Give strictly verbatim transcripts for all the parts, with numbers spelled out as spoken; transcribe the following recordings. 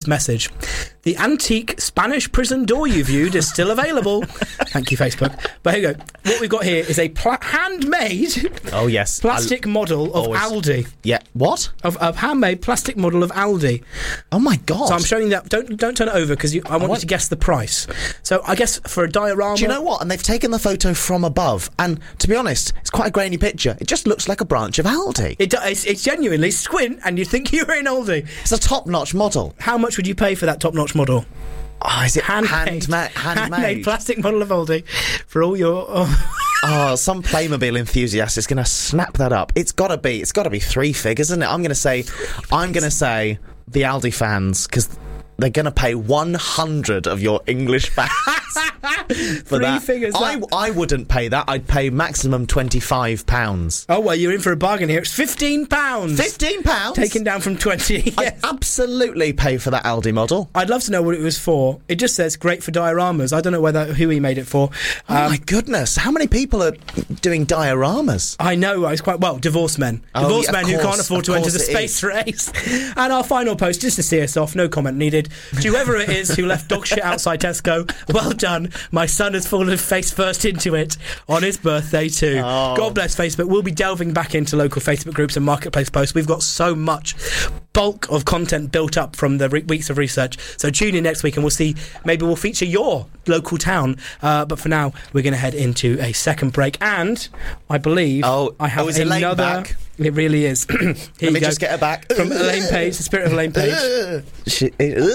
message. The antique Spanish prison door you viewed is still available. Thank you, Facebook. But here we go. What we've got here is a pla- handmade oh yes plastic I'll model of always... Aldi. Yeah, what? Of a handmade plastic model of Aldi. Oh my God. So I'm showing that. Don't don't turn it over because I want I you to guess the price. So I guess for a diorama... Do you know what? And they've taken the photo from above. And to be honest, it's quite a grainy picture. It just looks like a branch of Aldi. It does. It's, it's genuinely squint and you think you're in Aldi. It's a top-notch model. How much would you pay for that top-notch model? Oh, is it handmade? Handmade, handmade. handmade plastic model of Aldi for all your... Oh. Oh, some Playmobil enthusiast is going to snap that up. It's got to be. It's got to be three figures, isn't it? I'm going to say, I'm going to say the Aldi fans, because they're going to pay one hundred of your English fans for three that. figures. I, that. I wouldn't pay that. I'd pay maximum twenty-five pounds. Oh well, you're in for a bargain here. It's fifteen pounds. Fifteen pounds, taken down from twenty. Yes. I'd absolutely pay for that Aldi model. I'd love to know what it was for. It just says great for dioramas. I don't know whether who he made it for. Oh um, my goodness, how many people are doing dioramas? I know. I was quite well. Divorced men, oh, divorced yeah, men who course, can't afford to enter the space is. race. And our final post, just to see us off, no comment needed. To whoever it is who left dog shit outside Tesco, well done. My son has fallen face first into it on his birthday too. Oh. God bless Facebook. We'll be delving back into local Facebook groups and marketplace posts. We've got so much bulk of content built up from the re- weeks of research. So tune in next week and we'll see. Maybe we'll feature your local town. Uh, but for now, we're going to head into a second break. And I believe oh, I have oh, is another. Elaine back? It really is. Here Let you me go. just get her back. From Elaine Page, the spirit of Elaine Page. She,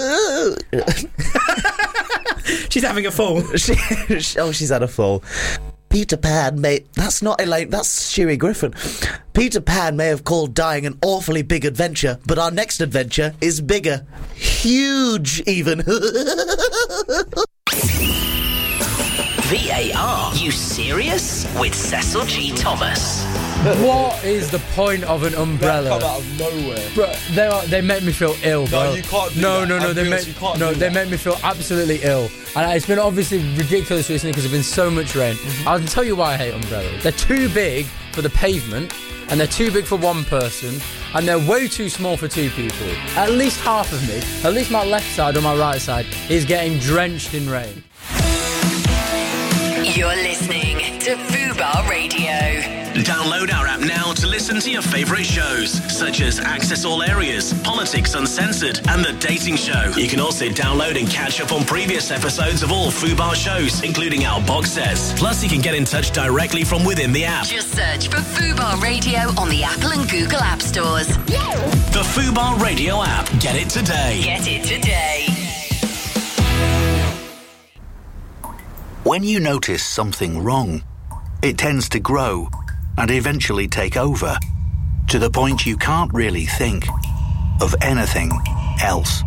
She's having a fall. she, oh, she's had a fall. Peter Pan may... That's not Elaine, that's Stewie Griffin. Peter Pan may have called dying an awfully big adventure, but our next adventure is bigger. Huge, even. V A R, you serious? With Cecil G. Thomas. What is the point of an umbrella? That come out of nowhere. Bro, they are, they make me feel ill, bro. No, you can't do no, that. No, no, no, they Ambulance, make you can't no, do they that. make me feel absolutely ill. And it's been obviously ridiculous recently because there's been so much rain. Mm-hmm. I'll tell you why I hate umbrellas. They're too big for the pavement, and they're too big for one person, and they're way too small for two people. At least half of me, at least my left side or my right side, is getting drenched in rain. You're listening to Fubar Radio. Download our app now to listen to your favourite shows, such as Access All Areas, Politics Uncensored, and The Dating Show. You can also download and catch up on previous episodes of all Fubar shows, including our box sets. Plus, you can get in touch directly from within the app. Just search for Fubar Radio on the Apple and Google App Stores. The Fubar Radio app. Get it today. Get it today. When you notice something wrong, it tends to grow and eventually take over, to the point you can't really think of anything else.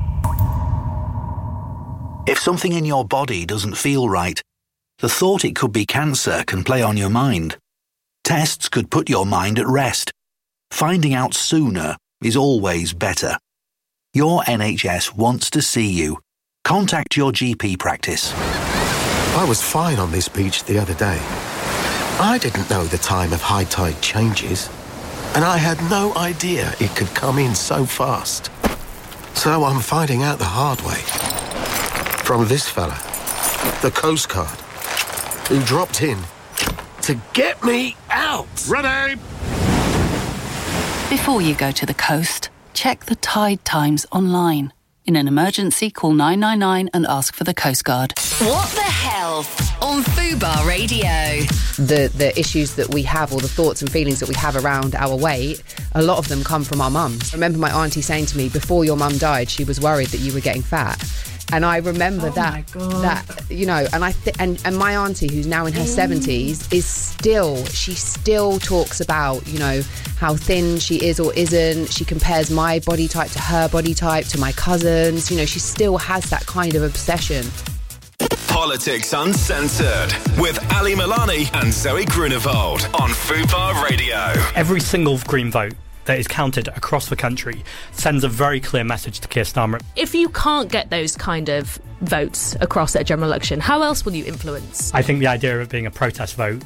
If something in your body doesn't feel right, the thought it could be cancer can play on your mind. Tests could put your mind at rest. Finding out sooner is always better. Your N H S wants to see you. Contact your G P practice. I was fine on this beach the other day. I didn't know the time of high tide changes, and I had no idea it could come in so fast. So I'm finding out the hard way. From this fella, the Coast Guard, who dropped in to get me out. Ready! Before you go to the coast, check the tide times online. In an emergency, call nine nine nine and ask for the Coast Guard. What the hell? On Fubar Radio. The the issues that we have, or the thoughts and feelings that we have around our weight, a lot of them come from our mums. I remember my auntie saying to me, before your mum died, she was worried that you were getting fat. And I remember oh that, that you know, and I th- and and my auntie, who's now in her seventies, is still she still talks about, you know, how thin she is or isn't. She compares my body type to her body type, to my cousins. You know, she still has that kind of obsession. Politics Uncensored with Ali Milani and Zoe Grunewald on Fubar Radio. Every single Green vote that is counted across the country sends a very clear message to Keir Starmer. If you can't get those kind of votes across at a general election, how else will you influence? I think the idea of it being a protest vote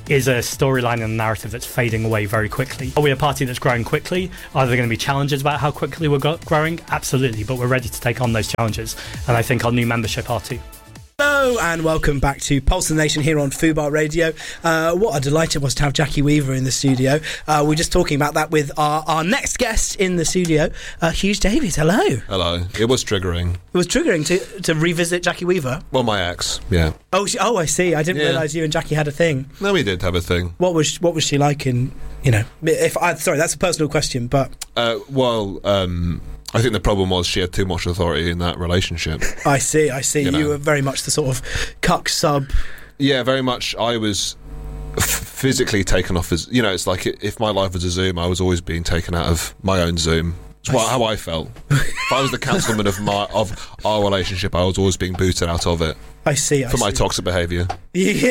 is a storyline and a narrative that's fading away very quickly. Are we a party that's growing quickly? Are there going to be challenges about how quickly we're go- growing? Absolutely, but we're ready to take on those challenges, and I think our new membership are too. Hello and welcome back to Pulse of the Nation here on Fubar Radio. Uh, what a delight it was to have Jackie Weaver in the studio. Uh, we're just talking about that with our, our next guest in the studio, uh, Hughes Davies. Hello. Hello. It was triggering. It was triggering to, to revisit Jackie Weaver? Well, my ex, yeah. Oh, she, oh, I see. I didn't Yeah. realise you and Jackie had a thing. No, we did have a thing. What was what was she like in, you know, if I, sorry, that's a personal question, but... Uh, well, um... I think the problem was she had too much authority in that relationship. I see, I see. You You, know. were very much the sort of cuck sub. Yeah, very much. I was f- physically taken off as... You know, it's like if my life was a Zoom, I was always being taken out of my own Zoom. It's what, how I felt. If I was the councilman of my of our relationship, I was always being booted out of it. I see, I For my see. toxic behaviour. Yeah.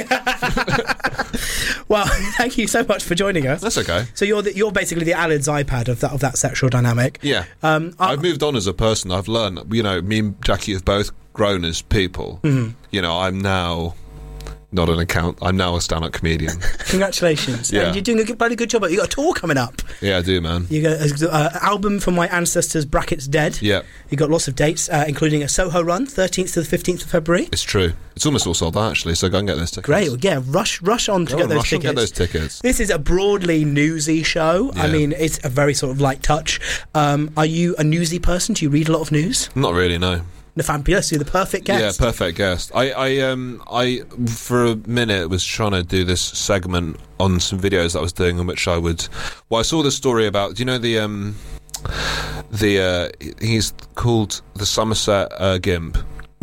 Well, thank you so much for joining us. That's okay. So you're the, you're basically the Alan's iPad of that of that sexual dynamic. Yeah. Um, I, I've moved on as a person. I've learned, you know, me and Jackie have both grown as people. Mhm. You know, I'm now not an account. I'm now a stand-up comedian. Congratulations. Yeah. And you're doing a good, bloody good job. You got a tour coming up. Yeah, I do, man. You got an uh, album from my ancestors, brackets dead. Yeah, You got lots of dates, uh, including a Soho run, thirteenth to the fifteenth of February. it's true. It's almost all sold out, actually, so go and get those tickets. Great. Well, yeah, rush rush on to Go get on, those rush and tickets. get those tickets. This is a broadly newsy show. I Yeah. mean, it's a very sort of light touch. Um, are you a newsy person? Do you read a lot of news? Not really, no. The fabulous, you're the perfect guest. Yeah, perfect guest. I, I, um, I, for a minute, was trying to do this segment on some videos that I was doing in which I would... Well, I saw this story about... Do you know the... Um, the uh, he's called the Somerset uh, Gimp.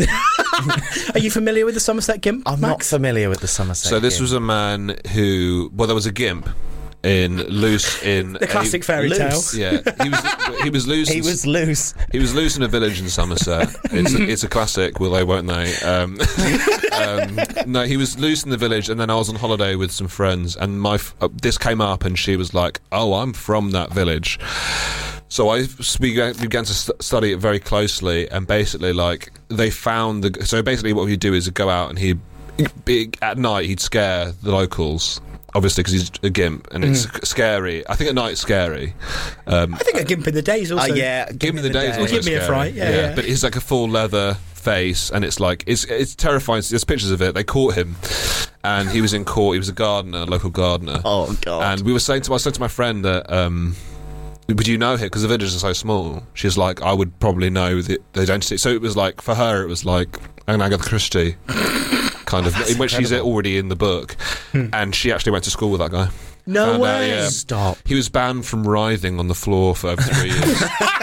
Are you familiar with the Somerset Gimp? I'm not familiar with the Somerset So this Gimp. was a man who... Well, there was a gimp in loose in The classic a, fairy tale. Loose. Yeah, he was he was loose. He in- was loose. He was loose in a village in Somerset. It's a, it's a classic, will they, won't they? Um, um, no, he was loose in the village, and then I was on holiday with some friends, and my f- uh, this came up, and she was like, "Oh, I'm from that village." So I began, began to st- study it very closely, and basically, like, they found the. So basically, what he'd do is he'd go out and he'd be, at night he'd scare the locals. Obviously, because he's a gimp, and it's Mm. scary. I think at night it's scary. Um, I think a Gimp in the Day is also... Oh, yeah. Give me the days. day. also Give me a scary. fright, yeah, yeah. But he's like a full leather face, and it's like it's it's terrifying. There's pictures of it. They caught him, and he was in court. He was a gardener, a local gardener. Oh, God. And we were saying to I said to my friend that. Um, would you know him? Because the villages are so small. She's like, I would probably know the, the identity. So it was like, for her, it was like an Agatha Christie kind of, in which she's already in the book. And she actually went to school with that guy. No Found out, way. yeah. Stop. He was banned from writhing on the floor for over three years.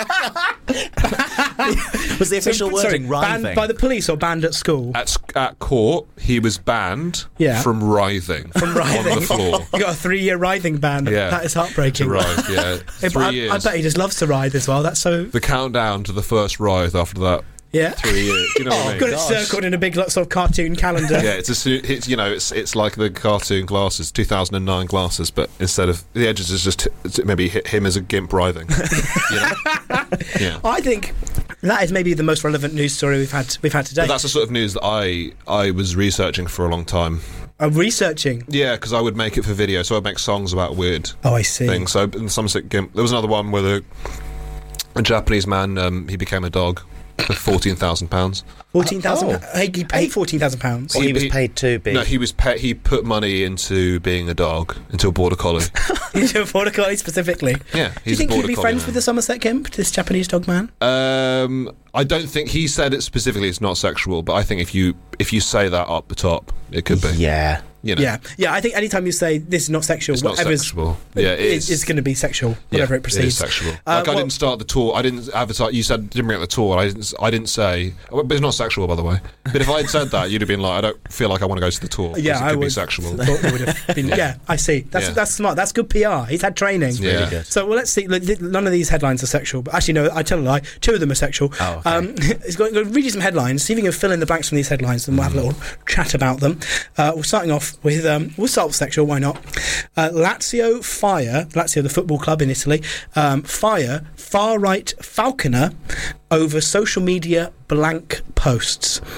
Was the official So, sorry, wording writhing? banned by the police or banned at school? At, sc- at court, he was banned Yeah. from writhing, From writhing. on the floor. You got a three-year writhing ban. Yeah. That is heartbreaking. To writhe, yeah. Yeah, but Three I, years. I bet he just loves to writhe as well. That's so... The countdown to the first writhe after that. Yeah. Three years. Do you know what I mean? Got it circled in a big like, sort of cartoon calendar. Yeah, it's a su- it's you know it's it's like the cartoon glasses, two thousand nine glasses, but instead of the edges is just it's maybe hit him as a gimp writhing. You know? Yeah. I think that is maybe the most relevant news story we've had we've had today. But that's the sort of news that I I was researching for a long time. Uh, researching. Yeah, because I would make it for video, so I'd make songs about weird Oh, I see. things. So in the Somerset Gimp, there was another one where the, a Japanese man um, he became a dog for fourteen thousand pounds. Fourteen thousand. Oh. He he paid fourteen thousand pounds. Or he was paid to be. No, he was pa- he put money into being a dog, into a border collie. Into a border collie specifically. Yeah, Do you he's think a you'd border be collie friends man. with the Somerset Gimp, this Japanese dog man? Um, I don't think he said it specifically. It's not sexual, but I think if you if you say that up the top, it could be. Yeah. You know. Yeah, yeah. I think anytime you say this is not sexual, It's not whatever's sexual. Yeah, it it's, is. it's going to be sexual, whatever Yeah, it proceeds. is sexual. Uh, like I well- didn't start the tour. I didn't advertise. You said didn't bring up the tour. I didn't. I didn't say. But it's not sexual, by the way. But if I had said that, you'd have been like, I don't feel like I want to go to the tour. 'cause Yeah, it I could be would. sexual. Thought it would have been. Yeah, I see. That's Yeah. that's smart. That's good P R. He's had training. really Yeah. good. So well, let's see. Look, none of these headlines are sexual. But actually, no. I tell a lie. Two of them are sexual. Oh, okay. Um, he's going to read you some headlines. See if you can fill in the blanks from these headlines, and we'll have a little chat about them. Uh, we're starting off with. Um, we'll start with sexual. Why not? Uh, Lazio fire. Lazio, the football club in Italy, um, fire far right falconer over social media blank posts.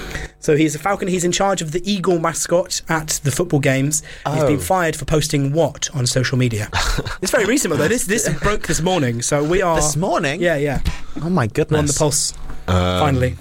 So he's a Falcon. He's in charge of the Eagle mascot at the football games. He's Oh. been fired for posting what on social media? It's very recent, though. This this broke this morning, so we are This morning? Yeah, yeah. Oh my goodness. We're on the pulse. Um, Finally,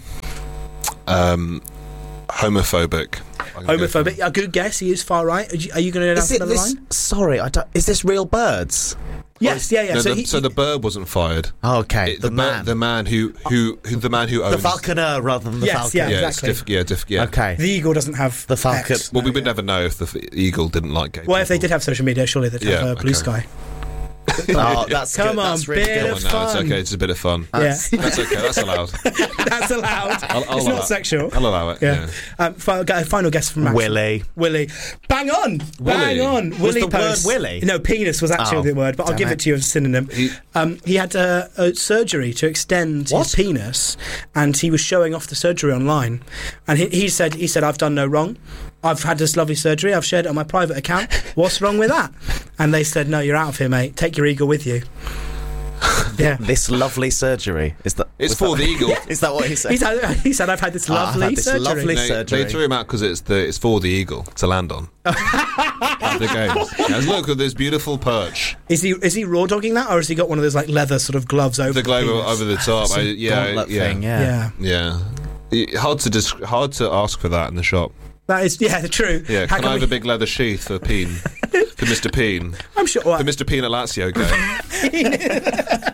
Um, homophobic. I'm gonna go for- homophobic. A good guess. He is far right. Are you, are you going to Is announce it another this? line? Sorry, I don't, is this real birds? Yes, yeah, yeah. No, so the, he, so the bird wasn't fired. Oh, okay, It- the bir- man. the man who who, who the man who owns The falconer rather than the Yes, falcon. yeah. Yeah, exactly. it's diff- yeah, diff- yeah. Okay. the eagle doesn't have The falcon. X. Well, we would never know if the f- eagle didn't like gay Well, if they people. did have social media, surely they'd have Yeah, uh, blue okay. sky. Oh, that's Come good. on, That's really bit good. Come of on now, it's fun. okay. It's a bit of fun. Yeah, That's okay. That's allowed. that's allowed. I'll, I'll it's allow not it. sexual. I'll allow it. Yeah. Yeah. Um, fi- got a final guess from Max. Willy. Willy. Bang on. Bang Willy. on. Was Willy the word post. Willy? No, penis was actually Oh, the word, but I'll damn give it. it to you as a synonym. He- um, he had uh, a surgery to extend What? his penis, and he was showing off the surgery online. And he, he said, "He said I've done no wrong. I've had this lovely surgery. I've shared it on my private account. What's wrong with that?" And they said, "No, you're out of here, mate. Take your eagle with you." Yeah. This lovely surgery. Is that? It's was for that- the eagle. Is that what he said? He said, he said, "I've had this Ah, I've lovely had this surgery." lovely They, surgery. they threw him out because it's the it's for the eagle to land on. At the games. Yes, look at this beautiful perch. Is he is he raw dogging that, or has he got one of those like leather sort of gloves over The globe penis? over the top. I, yeah, Gauntlet yeah, thing, yeah. Yeah, yeah. Y- Hard to dis- hard to ask for that in the shop. that is yeah true. Yeah, How can I have we- a big leather sheath for Peen? For Mister Peen? I'm sure. Well, For Mister Peen at Lazio game?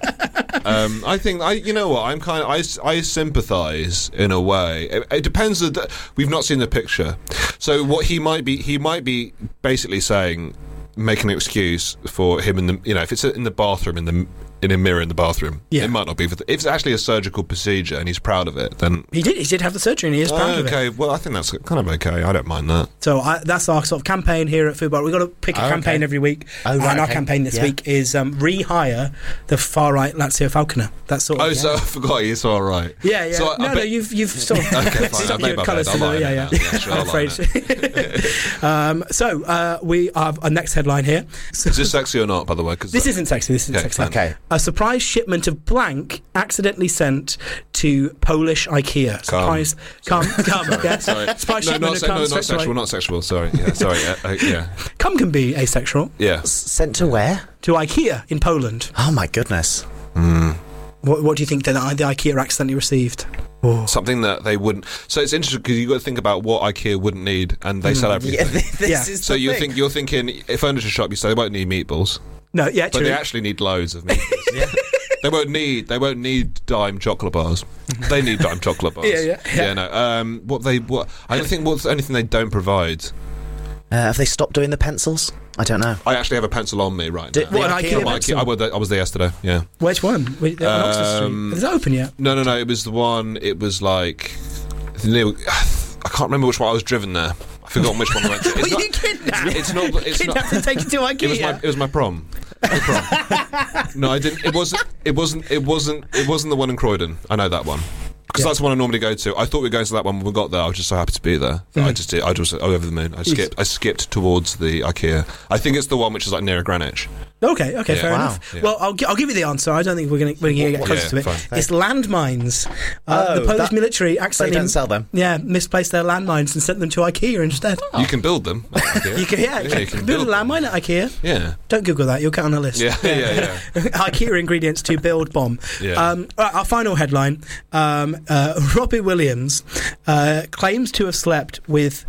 Um, I think I, you know what, I'm kind of, I, I sympathise in a way. It, it depends. That we've not seen the picture, so what he might be, he might be basically saying, making an excuse for him in the, you know, if it's in the bathroom in the in a mirror in the bathroom, Yeah. it might not be. For the, if it's actually a surgical procedure and he's proud of it, then he did. He did have the surgery, and he is proud oh, of it. okay. Well, I think that's kind of okay. I don't mind that. So I, that's our sort of campaign here at Food Bar. We've got to pick a Oh, campaign okay. every week, Oh, right, and our okay. campaign this Yeah. week is um, rehire the far right Lazio Falconer. That's sort of Oh, so I forgot he's all right. yeah, yeah. So I- no, I no, bet- you've you've sort of Okay, fine. stuck I've made your my colours bed. to I'll the lie yeah, in it yeah. now. Yeah, sure, I'm I'll lie in afraid. um, so uh, we have a next headline here. So Is this sexy or not, by the way? Cause this isn't sexy. This isn't Okay, sexy. fine. Okay. A surprise shipment of blank accidentally sent to Polish IKEA. Surprise, come, come, yeah. Sorry. Surprise no, shipment not, of se- come no, straight not sexual, away. not sexual. Sorry. Yeah, sorry. Uh, uh, yeah. Come can be asexual. Yeah. Sent to where? To IKEA in Poland. Oh my goodness. What, what do you think that the IKEA accidentally received? Oh. Something that they wouldn't. So it's interesting because you've got to think about what IKEA wouldn't need, and they sell everything. Yeah, this Yeah. is So the you thing. think you're thinking a furniture shop. You say they won't need meatballs, No, yeah, but true. they actually need loads of meatballs. Yeah. They won't need. They won't need dime chocolate bars. They need dime chocolate bars. Yeah, yeah, yeah. Yeah. No. Um. What they. What I don't think. What's anything they don't provide. Uh, have they stopped doing the pencils? I don't know. I actually have a pencil on me right Did- now. What, an the IKEA IKEA My pencil? IKEA I was there, I was there yesterday. Yeah. Which one? Wait, they're on Oxford Um, Street. Is it open yet? No, no, no. It was the one. It was like. near- I can't remember which one I was driven there. I forgot which one I went to. It's Were not, you kidnapped? it's not. It's not. Kidnapped and taken to IKEA? It was my. It was my prom. My prom. No, I didn't. It wasn't. It wasn't. It wasn't. It wasn't the one in Croydon. I know that one. Because Yeah. that's the one I normally go to. I thought we were going to that one when we got there. I was just so happy to be there. Mm. I just did. I just over the moon. I skipped. I skipped towards the IKEA. I think it's the one which is like near Greenwich. Okay, okay, Yeah. fair Wow. enough. Yeah. Well, I'll, gi- I'll give you the answer. I don't think we're going we're gonna get closer Yeah, to it. fine. It's landmines. Uh, Oh, the Polish that- military They accidentally don't sell them. yeah, misplaced their landmines and sent them to IKEA instead. You can build them. at IKEA. You can, yeah, yeah, you can build a build them. landmine at IKEA. Yeah. Don't Google that, you'll get on a list. Yeah. Yeah. Yeah. IKEA ingredients to build bomb. Yeah. Um, all right, our final headline: um, uh, Robbie Williams uh, claims to have slept with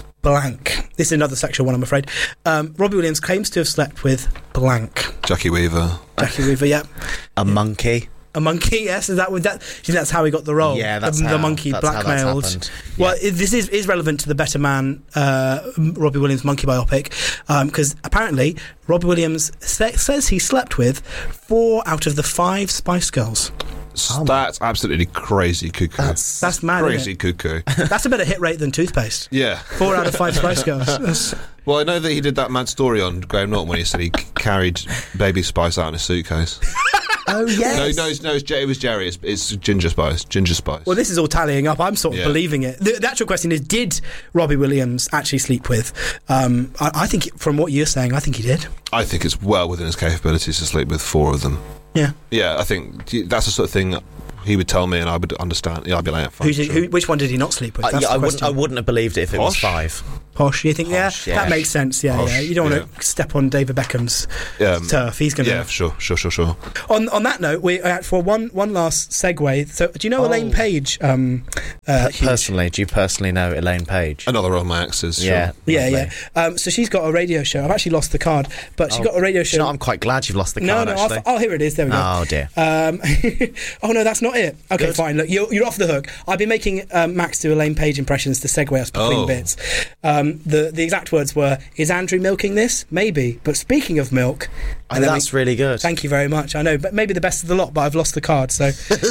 blank. This is another sexual one, I'm afraid. Um, Robbie Williams claims to have slept with blank. Jackie Weaver. Jackie Weaver, yeah. A monkey. A monkey, yes. Is that with that? Do you think that's how he got the role? Yeah, that's the, how- the monkey that's how that's blackmailed. happened. Well, it, this is, is relevant to the Better Man, uh, Robbie Williams monkey biopic, because apparently Robbie Williams sa- says he slept with four out of the five Spice Girls. S- That's absolutely crazy cuckoo. That's That's mad. crazy Isn't cuckoo. it? That's a better hit rate than toothpaste. Yeah. Four out of five Spice Girls. That's- Well, I know that he did that mad story on Graham Norton when he said he c- carried Baby Spice out in a suitcase. Oh yes. No, no, it's, no, it's, Jer- it was Jerry. It's, it's Ginger Spice. Ginger Spice. Well, this is all tallying up. I'm sort of Yeah. believing it. The, the actual question is, did Robbie Williams actually sleep with? Um, I, I think, from what you're saying, I think he did. I think it's well within his capabilities to sleep with four of them. Yeah. Yeah, I think that's the sort of thing. he would tell me, and I would understand. Yeah, I'd be like, yeah, fine, Who did, sure. who, which one did he not sleep with? Uh, That's yeah, the I wouldn't. question. I wouldn't have believed it if it was Posh? five. Posh, you think? Posh, yeah, yeah. that makes sense. Yeah, Posh, yeah. You don't want yeah. to step on David Beckham's Um, turf. He's going to. Yeah, sure, sure, sure, sure. On on that note, we uh, for one one last segue. So, do you know Oh. Elaine Page? Um, uh, Per- personally, do you personally know Elaine Page? Another of my exes. Sure. Yeah, yeah, lovely. yeah. Um, so she's got a radio show. I've actually lost the card, but she Oh. got a radio show. You know, I'm quite glad you've lost the no, card. no. actually. I'll, oh, here it is. There we go. Oh dear. Um, oh no, that's not it. Okay, Good. fine. Look, you're, you're off the hook. I've been making um, Max do Elaine Page impressions to segue us between Oh. bits. Um, the the exact words were: "Is Andrew milking this? Maybe." But speaking of milk, Oh, and then that's we- really good. Thank you very much. I know, but maybe the best of the lot. But I've lost the card. So,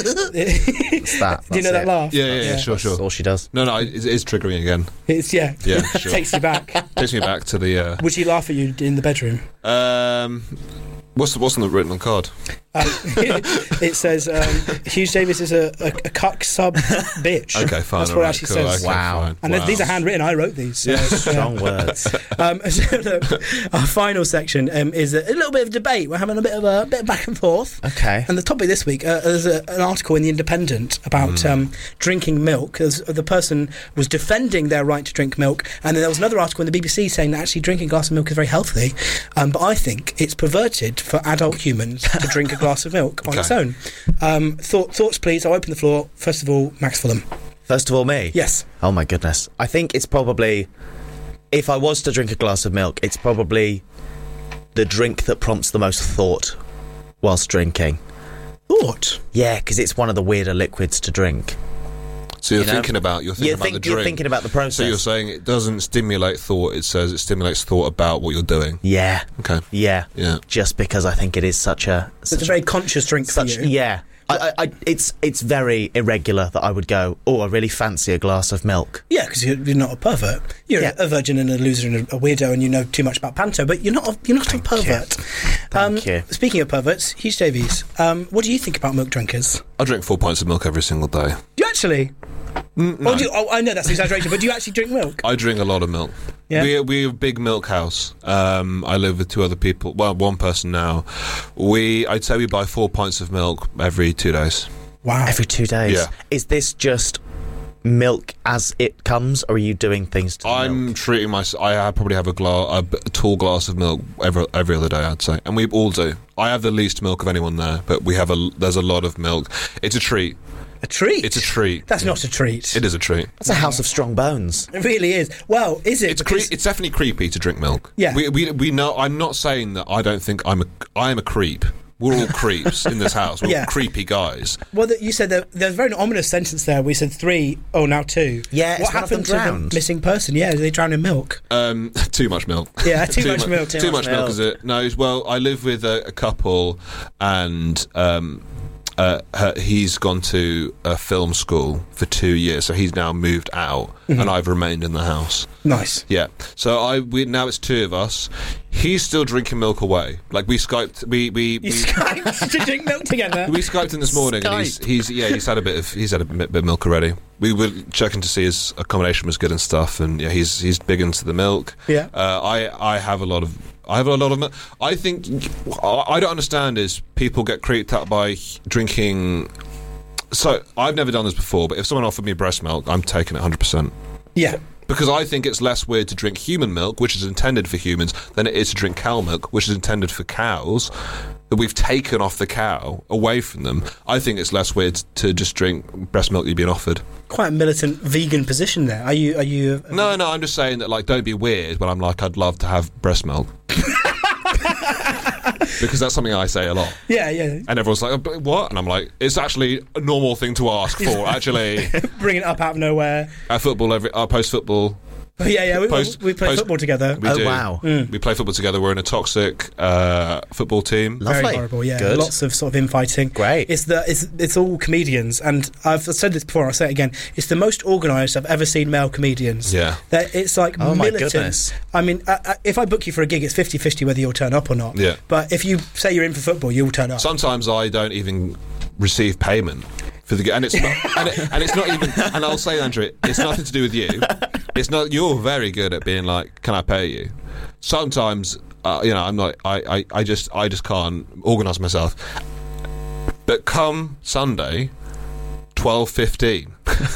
It's that. do you know that that's it. laugh? Yeah, yeah, yeah, sure, That's sure. all she does. No, no, it, it is triggering again. It's yeah. Yeah, sure. Takes you back. Takes me back to the. Uh, Would she laugh at you in the bedroom? um, what's what's on the written on card? Um, it says um, Hughes Davis is a, a, a cuck sub bitch. Okay, fine. That's all what it right, actually cool, says. okay, Wow. fine. And wow. these are handwritten. I wrote these. So, Yeah. Strong words. Um, so look, our final section um, is a, a little bit of debate. We're having a bit of a bit of back and forth. Okay. And the topic this week, uh, there's a, an article in the Independent about Mm. um, drinking milk. As the person was defending their right to drink milk, and then there was another article in the B B C saying that actually drinking a glass of milk is very healthy. Um, but I think it's perverted for adult humans to drink a glass of milk on Okay. its own. Um, thought, thoughts, please. I'll open the floor. First of all, Max Fulham. First of all, me. Yes. Oh my goodness. I think it's probably, if I was to drink a glass of milk, it's probably the drink that prompts the most thought whilst drinking. Thought? Yeah, because it's one of the weirder liquids to drink. So you're You know? thinking about you're thinking You about think- the you're drink. thinking about the process. So you're saying it doesn't stimulate thought. It says it stimulates thought about what you're doing. Yeah. Okay. Yeah. Yeah. Just because I think it is such a... So it's such a very conscious drink such, for you. Yeah. I, I, I, it's it's very irregular that I would go, oh, I really fancy a glass of milk. Yeah, because you're, you're not a pervert. You're Yeah. a virgin and a loser and a, a weirdo, and you know too much about panto. But you're not. A, you're not a pervert. Um, Thank you. Speaking of perverts, Hugh Davies, um, what do you think about milk drinkers? I drink four pints of milk every single day. Do you actually? Mm, Or no. do you, oh, I know that's exaggeration, but do you actually drink milk? I drink a lot of milk. Yeah. We we're a big milk house. Um, I live with two other people. Well, one person now. We I'd say we buy four pints of milk every two days. Wow. Every two days. Yeah. Is this just milk as it comes, or are you doing things to the I'm milk? treating myself. I ha- probably have a, gla- a b- tall glass of milk every every other day. I'd say, and we all do. I have the least milk of anyone there, but we have a. There's a lot of milk. It's a treat. A treat? It's a treat. That's not a treat. It is a treat. That's a house of strong bones. It really is. Well, is it? It's cre- Because- it's definitely creepy to drink milk. Yeah. We, we we know. I'm not saying that I don't think I'm a I am a creep. We're all creeps in this house. We're Yeah. all creepy guys. Well, the, you said that there's a very ominous sentence there. We said three, oh, now two. Yeah, What it's one of them happened to the drowned. missing person? Yeah, they drowned in milk. Um, too much milk. Yeah, too much milk. Too, Too much much milk. milk. Is it? No. it's- Well, I live with a, a couple, and um, uh, her, he's gone to a film school for two years, so he's now moved out, Mm-hmm. and I've remained in the house. Nice. Yeah. So I we now it's two of us. He's still drinking milk away. Like we skyped. We we. You we Skyped to drink milk together. we skyped him this morning, and he's, he's yeah he's had a bit of he's had a bit, bit of milk already. We were checking to see his accommodation was good and stuff, and yeah he's he's big into the milk. Yeah. Uh, I I have a lot of I have a lot of milk. I think I I don't understand is people get creeped out by drinking. So I've never done this before, but if someone offered me breast milk, I'm taking it one hundred percent. Yeah. Because I think it's less weird to drink human milk, which is intended for humans, than it is to drink cow milk, which is intended for cows, that we've taken off the cow, away from them. I think it's less weird to just drink breast milk you've been offered. Quite a militant vegan position there. Are you? Are you? No, no, I'm just saying that, like, don't be weird, but I'm like, I'd love to have breast milk. Because that's something I say a lot. Yeah, yeah. And everyone's like, "Oh, but what?" And I'm like, it's actually a normal thing to ask for, actually. Bring it up out of nowhere. At football, every uh, post-football... Oh, yeah, yeah. We, Post- we play post- football together. We Oh, do. wow. Mm. We play football together. We're in a toxic uh, football team. Lovely. Very horrible. Yeah, Good. lots of sort of infighting. Great. It's the it's it's all comedians, and I've said this before. I'll say it again. It's the most organised I've ever seen male comedians. Yeah. That it's like Oh, my militant. goodness. I mean, uh, uh, if I book you for a gig, it's fifty-fifty whether you'll turn up or not. Yeah. But if you say you're in for football, you'll turn up. Sometimes I don't even receive payment for the and it's not, and, it, and it's not even. And I'll say, Andrew, it's nothing to do with you. It's not. You're very good at being like, "Can I pay you?" Sometimes, uh, you know, I'm not. I, I, I just I just can't organise myself. But come Sunday, twelve fifteen.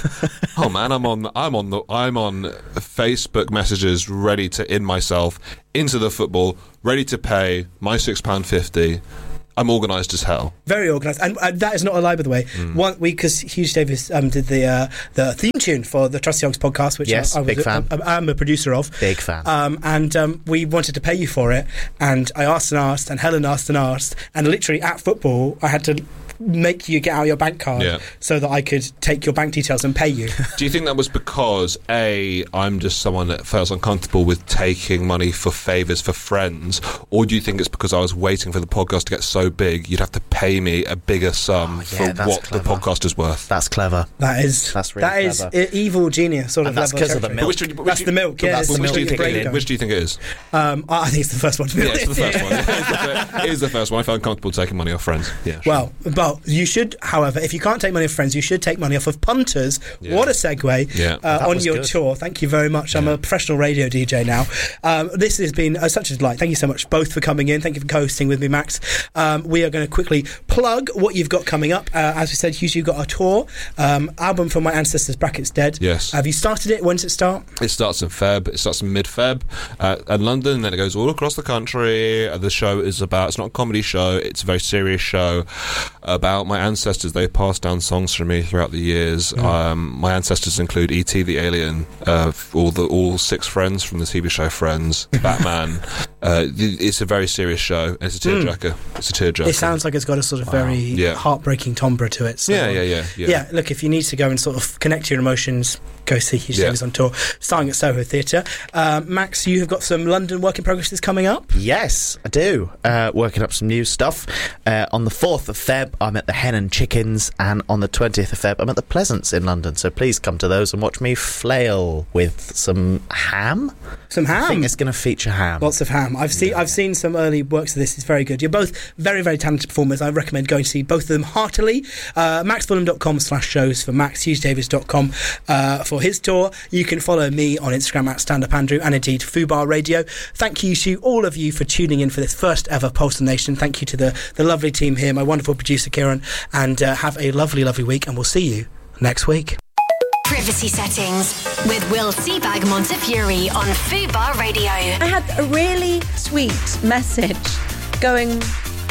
Oh man, I'm on. I'm on the. I'm on Facebook messages, ready to in myself into the football, ready to pay my six pound fifty. I'm organised as hell. Very organised, and uh, that is not a lie, by the way. Mm. One week, because Hughes Davis um, did the uh, the theme tune for the Trusty Yogs podcast, which yes, I, I was big a, fan. I, I'm a producer of. Big fan. Um, and um, we wanted to pay you for it, and I asked and asked, and Helen asked and asked, and literally at football, I had to make you get out your bank card yeah. so that I could take your bank details and pay you. Do you think that was because, A, I'm just someone that feels uncomfortable with taking money for favours for friends, or do you think it's because I was waiting for the podcast to get so big you'd have to pay me a bigger sum oh, yeah, for what clever. the podcast is worth? That's clever. That is that's really that clever. is e- evil genius sort and of that's level because of the milk. Which, which, that's the milk, yeah. That's it's the the which, do you think brain it, going. which do you think it is? Um, I think it's the first one. To be Yeah, it's the first yeah. one. It is the, it is the first one. I felt uncomfortable taking money off friends. Yeah. Sure. Well, well, you should, however, if you can't take money off friends, you should take money off of punters. Yeah. What a segue Yeah. uh, on was your good. tour. Thank you very much. I'm Yeah. a professional radio D J now. Um, this has been uh, such a delight. Thank you so much both for coming in. Thank you for co-hosting with me, Max. Um, we are going to quickly plug what you've got coming up. Uh, as we said, Hughes, you've got a tour. Um, album from My Ancestors, Brackets Dead. Yes. Have you started it? When does it start? It starts in Feb. It starts in mid-Feb uh, in London, and then it goes all across the country. Uh, the show is about, it's not a comedy show, it's a very serious show about my ancestors. They passed down songs from me throughout the years. Mm. Um, my ancestors include E T the Alien, uh, all the all six friends from the T V show Friends, Batman. Uh, it's a very serious show. It's a tearjerker. Mm. It's a tearjerker. It sounds like it's got a sort of Wow. very Yeah. heartbreaking timbre to it. So, Yeah, yeah, yeah, yeah. Yeah, look, if you need to go and sort of connect your emotions, go see Hughes Yeah. Davis on tour, starting at Soho Theatre. Uh, Max, you have got some London work in progress that's coming up. Yes, I do. Uh, working up some new stuff. Uh, on the fourth of Feb, I'm at the Hen and Chickens, and on the twentieth of Feb, I'm at the Pleasance in London. So please come to those and watch me flail with some ham. Some ham. I think it's going to feature ham. Lots of ham. I've seen Yeah. I've seen some early works of this. It's very good. You're both very, very talented performers. I recommend going to see both of them heartily. Uh, maxfulham.com slash shows for Max, hughes davis dot com uh, for his tour. You can follow me on Instagram at standupandrew and indeed Fubar Radio. Thank you to all of you for tuning in for this first ever Pulse Nation. Thank you to the, the lovely team here, my wonderful producer Kieran, and uh, have a lovely, lovely week, and we'll see you next week. Privacy settings with Will Seabag Montefiore on Fubar Radio. I had a really sweet message going,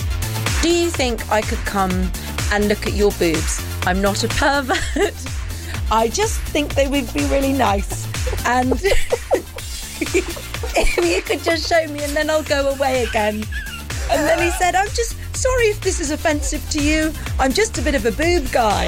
do you think I could come and look at your boobs? I'm not a pervert. I just think they would be really nice. And if you could just show me and then I'll go away again. And then he said, I'm just sorry if this is offensive to you. I'm just a bit of a boob guy.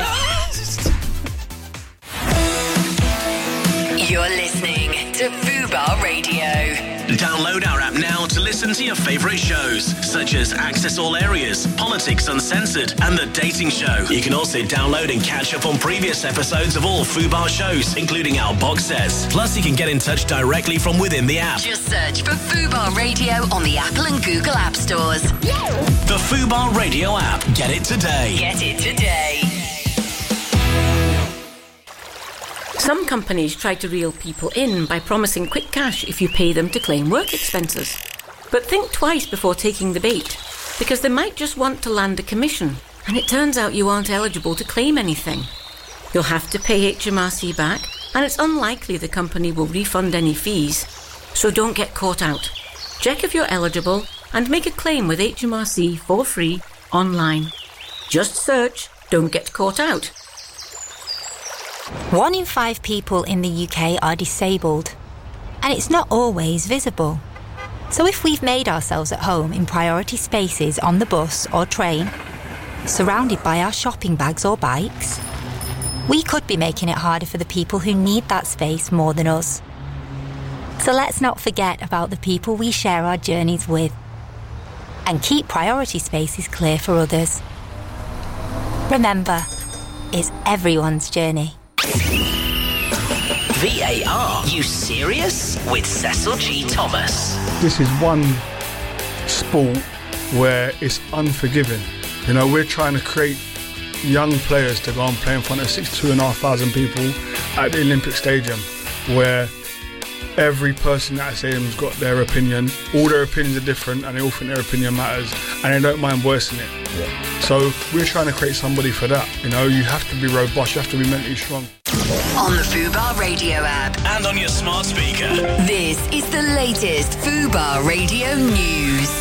You're listening to Fubar Radio. Download our app now to listen to your favourite shows, such as Access All Areas, Politics Uncensored, and The Dating Show. You can also download and catch up on previous episodes of all Fubar shows, including our box sets. Plus, you can get in touch directly from within the app. Just search for Fubar Radio on the Apple and Google App Stores. The Fubar Radio app. Get it today. Get it today. Some companies try to reel people in by promising quick cash if you pay them to claim work expenses. But think twice before taking the bait, because they might just want to land a commission, and it turns out you aren't eligible to claim anything. You'll have to pay H M R C back, and it's unlikely the company will refund any fees. So don't get caught out. Check if you're eligible and make a claim with H M R C for free online. Just search "Don't Get Caught Out." One in five people in the U K are disabled, and it's not always visible. So if we've made ourselves at home in priority spaces on the bus or train, surrounded by our shopping bags or bikes, we could be making it harder for the people who need that space more than us. So let's not forget about the people we share our journeys with, and keep priority spaces clear for others. Remember, it's everyone's journey. V A R, you serious? With Cecil G. Thomas. This is one sport where it's unforgiving. You know, we're trying to create young players to go and play in front of sixty-two and a half thousand people at the Olympic Stadium, where every person at the stadium's got their opinion. All their opinions are different, and they all think their opinion matters, and they don't mind voicing it. Yeah. So we're trying to create somebody for that. You know, you have to be robust, you have to be mentally strong. On the Fubar Radio app. And on your smart speaker. This is the latest Fubar Radio news.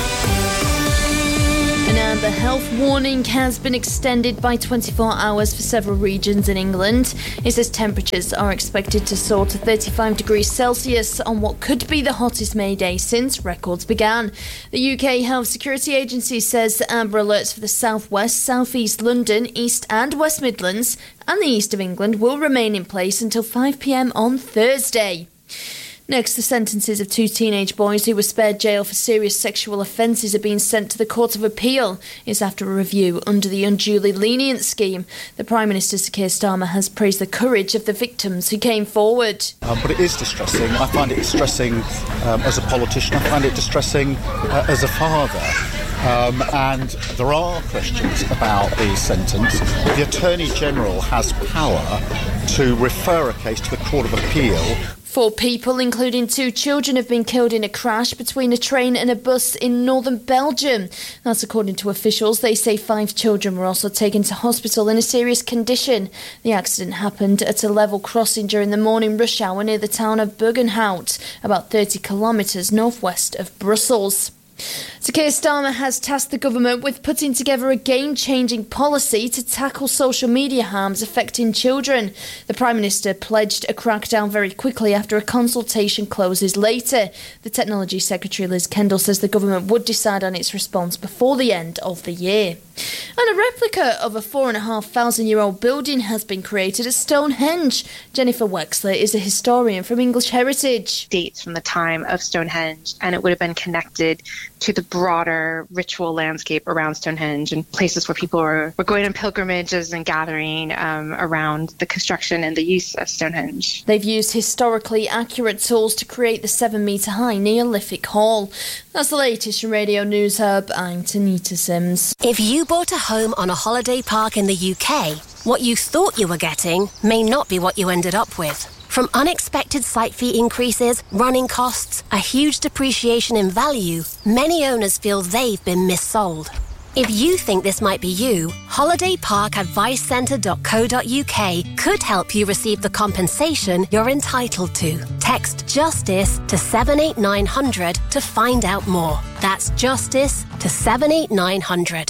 An amber health warning has been extended by twenty-four hours for several regions in England. It says temperatures are expected to soar to thirty-five degrees Celsius on what could be the hottest May day since records began. The U K Health Security Agency says the amber alerts for the South West, South East London, East and West Midlands and the East of England will remain in place until five p m on Thursday. Next, the sentences of two teenage boys who were spared jail for serious sexual offences are being sent to the Court of Appeal. It's after a review under the unduly lenient scheme. The Prime Minister, Sir Keir Starmer, has praised the courage of the victims who came forward. Um, but it is distressing. I find it distressing um, as a politician. I find it distressing uh, as a father. Um, and there are questions about the sentence. The Attorney General has power to refer a case to the Court of Appeal. Four people, including two children, have been killed in a crash between a train and a bus in northern Belgium. That's according to officials. They say five children were also taken to hospital in a serious condition. The accident happened at a level crossing during the morning rush hour near the town of Bergenhout, about thirty kilometres northwest of Brussels. Sir Keir Starmer has tasked the government with putting together a game-changing policy to tackle social media harms affecting children. The Prime Minister pledged a crackdown very quickly after a consultation closes later. The Technology Secretary Liz Kendall says the government would decide on its response before the end of the year. And a replica of a four and a half thousand year old building has been created at Stonehenge. Jennifer Wexler is a historian from English Heritage. Dates from the time of Stonehenge, and it would have been connected to the broader ritual landscape around Stonehenge and places where people were, were going on pilgrimages and gathering um, around the construction and the use of Stonehenge. They've used historically accurate tools to create the seven metre high Neolithic Hall. That's the latest from Radio News Hub. I'm Tanita Sims. If you bought a home on a holiday park in the U K, what you thought you were getting may not be what you ended up with. From unexpected site fee increases, running costs, a huge depreciation in value, many owners feel they've been missold. If you think this might be you, holiday park advice centre dot co dot U K could help you receive the compensation you're entitled to. Text JUSTICE to seven eight nine hundred to find out more. That's JUSTICE to seven eight nine hundred.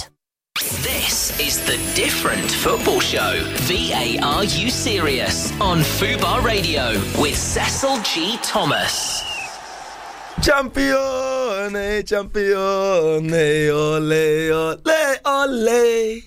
This is the Different Football Show. V A R U Serious on Fubar Radio with Cecil G. Thomas. Champione, champione, ole, ole, ole.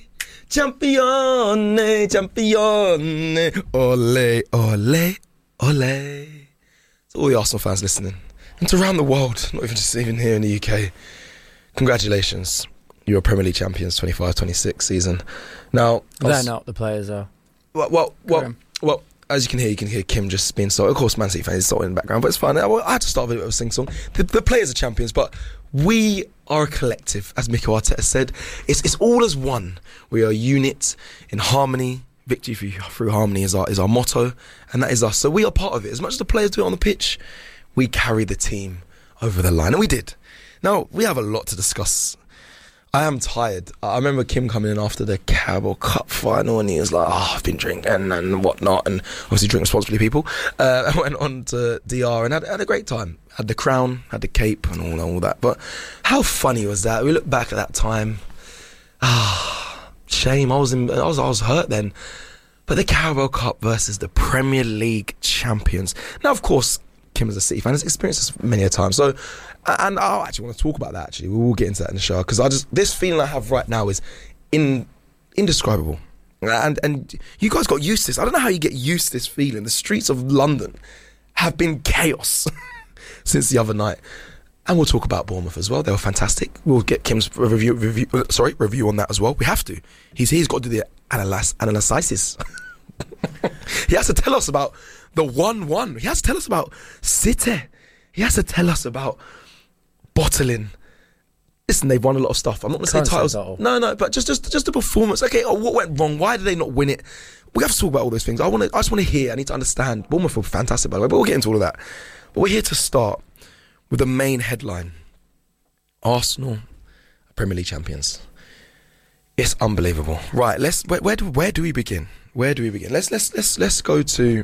Champione, champione, ole, ole, ole. To all the Arsenal fans listening, and to around the world, not even just even here in the U K, congratulations. You're Premier League champions twenty-five twenty-six season. Now, They're was, not the players, though. Well, well, well, well, as you can hear, you can hear Kim just being so. Of course, Man City fans is sort of in the background, but it's fine. I, I had to start with a sing song. The, the players are champions, but we are a collective, as Mikel Arteta said. It's it's all as one. We are a unit in harmony. Victory through, through harmony is our is our motto, and that is us. So we are part of it. As much as the players do it on the pitch, we carry the team over the line, and we did. Now we have a lot to discuss. I am tired. I remember Kim coming in after the Carabao Cup final and he was like, oh, I've been drinking and whatnot, and obviously drink responsibly, people. Uh, I went on to D R and had, had a great time. Had the crown, had the cape and all, all that. But how funny was that? We look back at that time. Ah, shame. I was, in, I was, I was hurt then. But the Carabao Cup versus the Premier League champions. Now, of course, Kim as a City fan has experienced this many a time. So, and I actually want to talk about that. Actually, we will get into that in the show because I just this feeling I have right now is in indescribable. And and you guys got used to this. I don't know how you get used to this feeling. The streets of London have been chaos since the other night. And we'll talk about Bournemouth as well. They were fantastic. We'll get Kim's review, review sorry, review on that as well. We have to. He's here. He's got to do the analysis. analysis. He has to tell us about the one one. He has to tell us about City. He has to tell us about bottling. Listen, they've won a lot of stuff. I'm not going to say titles. No, no, but just, just, just the performance. Okay, oh, what went wrong? Why did they not win it? We have to talk about all those things. I want to. I just want to hear. I need to understand. Bournemouth were fantastic, by the way, but we'll get into all of that. But we're here to start with the main headline: Arsenal, Premier League champions. It's unbelievable. Right, let's where, where do where do we begin? Where do we begin? Let's let's let's let's go to.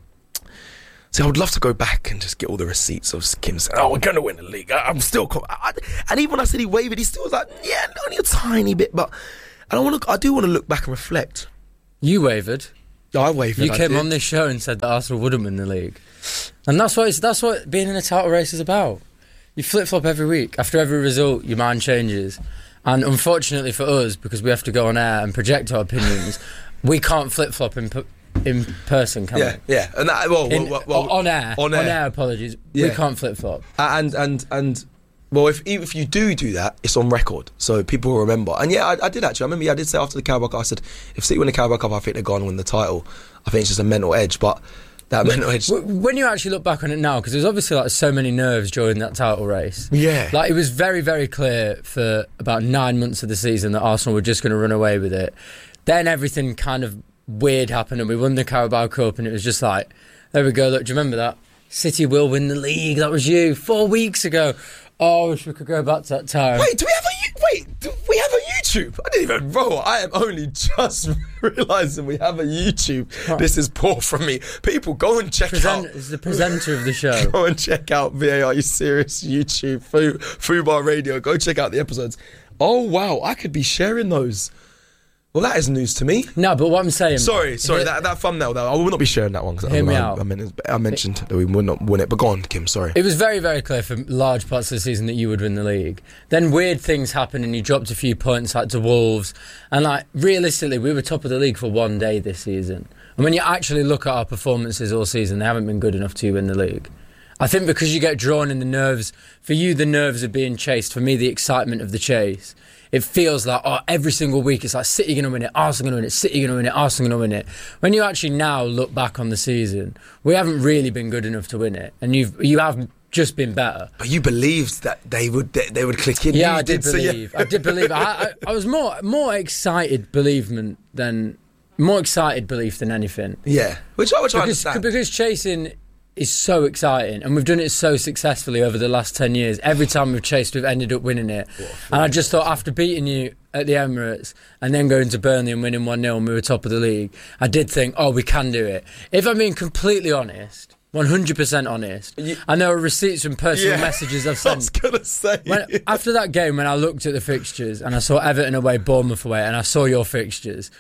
See, I would love to go back and just get all the receipts of Kim saying, "Oh, we're gonna win the league." I, I'm still, I, I, and even when I said he wavered, he still was like, "Yeah, only a tiny bit." But I don't want to. I do want to look back and reflect. You wavered. Yeah, I wavered. You I came did. on this show and said that Arsenal wouldn't win the league, and that's what it's, that's what being in a title race is about. You flip flop every week. After every result, your mind changes, and unfortunately for us, because we have to go on air and project our opinions, we can't flip flop in. In person, can yeah, we? Yeah, and that, well, In, well, well, on air, on air, on air apologies. Yeah. We can't flip flop. And and and well, if if you do do that, it's on record, so people will remember. And yeah, I, I did actually. I remember. Yeah, I did say after the Carabao Cup, I said, if City win the Carabao Cup, I think they're going to win the title. I think it's just a mental edge, but that when, mental edge. When you actually look back on it now, because there's obviously like so many nerves during that title race. Yeah, like it was very very clear for about nine months of the season that Arsenal were just going to run away with it. Then everything kind of weird happened and we won the Carabao Cup and it was just like, there we go, look, do you remember that? City will win the league, that was you, four weeks ago. Oh, I wish we could go back to that time. Wait, do we have a, wait, do we have a YouTube? I didn't even, bro, I am only just realising we have a YouTube. What? This is poor from me. People, go and check Present, out. It's the presenter of the show. Go and check out V A R, you serious, YouTube, Foo, Fubar Radio, go check out the episodes. Oh, wow, I could be sharing those. Well, that is news to me. No, but what I'm saying... Sorry, sorry, Hear, that, that thumbnail, though, I will not be sharing that one. Cause hear I, me I, out. I, mean, I mentioned that we would not win it, but go on, Kim, sorry. It was very, very clear for large parts of the season that you would win the league. Then weird things happened and you dropped a few points like to Wolves. And like realistically, we were top of the league for one day this season. And when you actually look at our performances all season, they haven't been good enough to win the league. I think because you get drawn in the nerves, for you the nerves of being chased, for me the excitement of the chase. It feels like, oh, every single week it's like City going to win it, Arsenal going to win it, City going to win it, Arsenal going to win it. When you actually now look back on the season, we haven't really been good enough to win it, and you've you have just been better. But you believed that they would they, they would click in. Yeah, you I did, did believe. So yeah. I did believe. I, I, I was more more excited believement than more excited belief than anything. Yeah, which I which I because, understand. because chasing is so exciting and we've done it so successfully over the last ten years. Every time we've chased we've ended up winning it. And I just thought after beating you at the Emirates and then going to Burnley and winning one nil and we were top of the league, I did think, oh, we can do it. If I'm being completely honest, one hundred percent honest, you, and there were receipts from personal yeah, messages I've sent. I was gonna say when, after that game when I looked at the fixtures and I saw Everton away, Bournemouth away, and I saw your fixtures,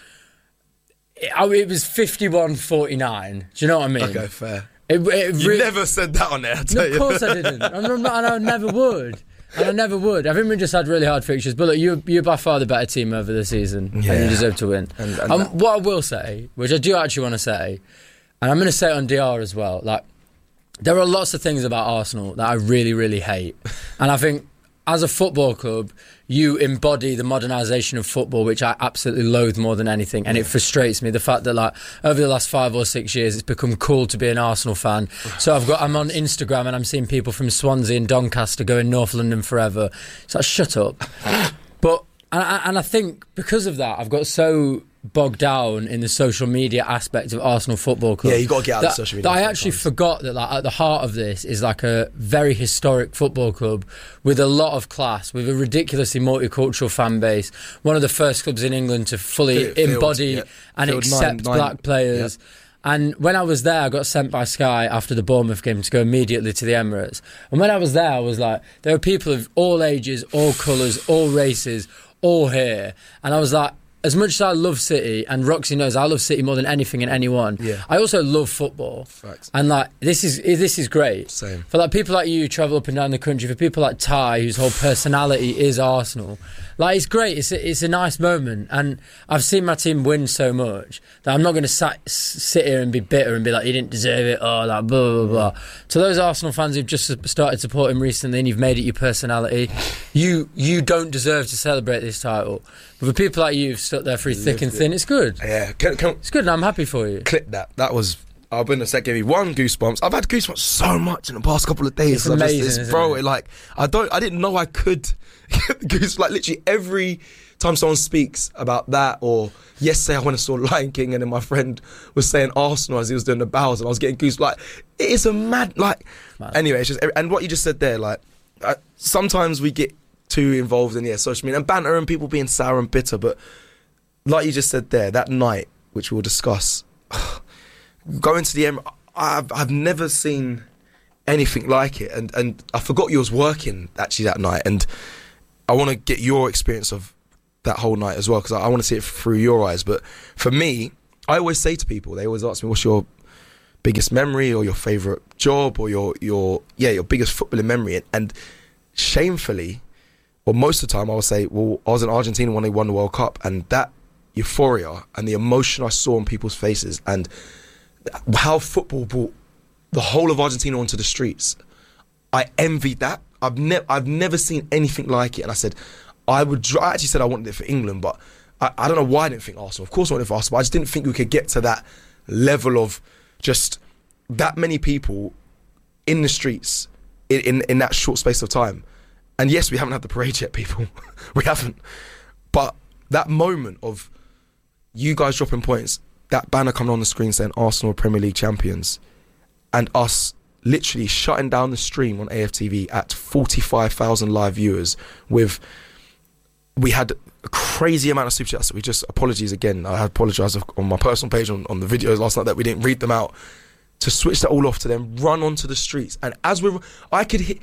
it, it was fifty-one forty-nine. Do you know what I mean? Okay, fair. It, it you re- never said that on there, I tell no, of course I didn't. And, I'm not, and I never would. And I never would. I think we just had really hard fixtures. But look, you're, you're by far the better team over the season. Yeah. And you deserve to win. And, and um, what I will say, which I do actually want to say, and I'm going to say it on D R as well, like, there are lots of things about Arsenal that I really, really hate. And I think as a football club, you embody the modernisation of football, which I absolutely loathe more than anything. And it frustrates me, the fact that like over the last five or six years, it's become cool to be an Arsenal fan. So I've got, I'm on Instagram and I'm seeing people from Swansea and Doncaster going North London forever. It's like, shut up. But, and I, and I think because of that, I've got so bogged down in the social media aspect of Arsenal Football Club. Yeah, you got to get out that, of social media. That I actually sometimes. forgot that like, at the heart of this is like a very historic football club with a lot of class, with a ridiculously multicultural fan base. One of the first clubs in England to fully Field, embody yeah. and Field accept nine, black nine, players. Yeah. And when I was there, I got sent by Sky after the Bournemouth game to go immediately to the Emirates. And when I was there, I was like, there were people of all ages, all colours, all races, all here. And I was like, as much as I love City, and Roxy knows I love City more than anything and anyone, yeah. I also love football. Facts. And like this is this is great. Same. For like people like you who travel up and down the country, for people like Ty, whose whole personality is Arsenal, like it's great. It's a, it's a nice moment, and I've seen my team win so much that I'm not going to sat, sit here and be bitter and be like, you didn't deserve it, or like blah blah blah. Mm. To those Arsenal fans who've just started supporting recently and you've made it your personality, you you don't deserve to celebrate this title. But for people like you who've stuck there through thick and thin, it's good. Yeah, can, can, it's good, and I'm happy for you. Clip that. That was. I've been a sec. Gave me one goosebumps. I've had goosebumps so much in the past couple of days. It's amazing, just, it's, isn't bro. it? Like I don't. I didn't know I could get goosebumps. Like literally every time someone speaks about that, or yesterday I went and saw Lion King, and then my friend was saying Arsenal as he was doing the bows, and I was getting goosebumps. Like it is a mad. Like mad. Anyway, it's just. And what you just said there, like uh, sometimes we get. too involved in yeah social media and banter and people being sour and bitter. But like you just said there, that night, which we'll discuss, going to the Em, I've I've never seen anything like it, and and I forgot you was working actually that night, and I want to get your experience of that whole night as well, because I, I want to see it through your eyes. But for me, I always say to people, they always ask me, what's your biggest memory or your favourite job or your your yeah your biggest footballing memory? And, and shamefully, well, most of the time I will say, well, I was in Argentina when they won the World Cup, and that euphoria and the emotion I saw on people's faces and how football brought the whole of Argentina onto the streets, I envied that. I've never I've never seen anything like it. And I said, I would. I actually said I wanted it for England, but I, I don't know why I didn't think Arsenal. Of course I wanted it for Arsenal, but I just didn't think we could get to that level of just that many people in the streets in, in, in that short space of time. And yes, we haven't had the parade yet, people. We haven't. But that moment of you guys dropping points, that banner coming on the screen saying Arsenal Premier League champions, and us literally shutting down the stream on A F T V at forty-five thousand live viewers with, we had a crazy amount of super chats. So we just, apologies again, I apologise on my personal page on, on the videos last night that we didn't read them out, to switch that all off to then run onto the streets. And as we, I could hit,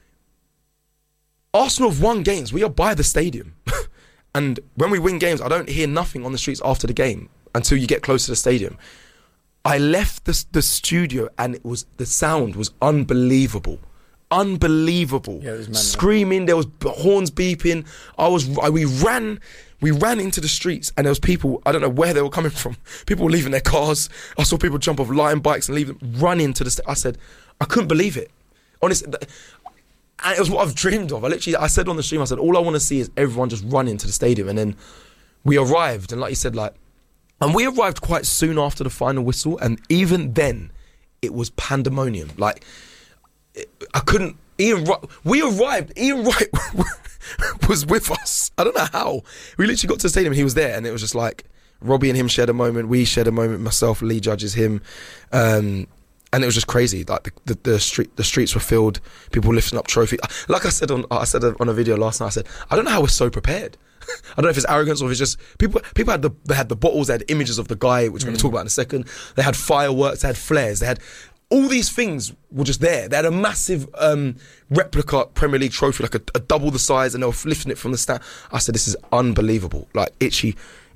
Arsenal have won games, we are by the stadium. And when we win games, I don't hear nothing on the streets after the game until you get close to the stadium. I left the, the studio and it was, the sound was unbelievable. Unbelievable. Yeah, it was mad, screaming, there was horns beeping. I was, I, we ran, we ran into the streets and there was people, I don't know where they were coming from. People were leaving their cars. I saw people jump off line bikes and leave them, run into the, st- I said, I couldn't believe it. Honestly, and it was what I've dreamed of. I literally, I said on the stream, I said, all I want to see is everyone just run into the stadium. And then we arrived, and like you said, like, and we arrived quite soon after the final whistle, and even then, it was pandemonium. Like, I couldn't, Ian Wright, we arrived, Ian Wright was with us. I don't know how. We literally got to the stadium, and he was there, and it was just like, Robbie and him shared a moment, we shared a moment, myself, Lee Judges, him, um, and it was just crazy. Like the, the, the street, the streets were filled. People lifting up trophies. Like I said on, I said on a video last night. I said, I don't know how we're so prepared. I don't know if it's arrogance or if it's just people. People had the they had the bottles. They had images of the guy, which we're going to talk about in a second. They had fireworks. They had flares. They had all these things were just there. They had a massive um, replica Premier League trophy, like a, a double the size, and they were lifting it from the stand. I said, this is unbelievable. Like itchy.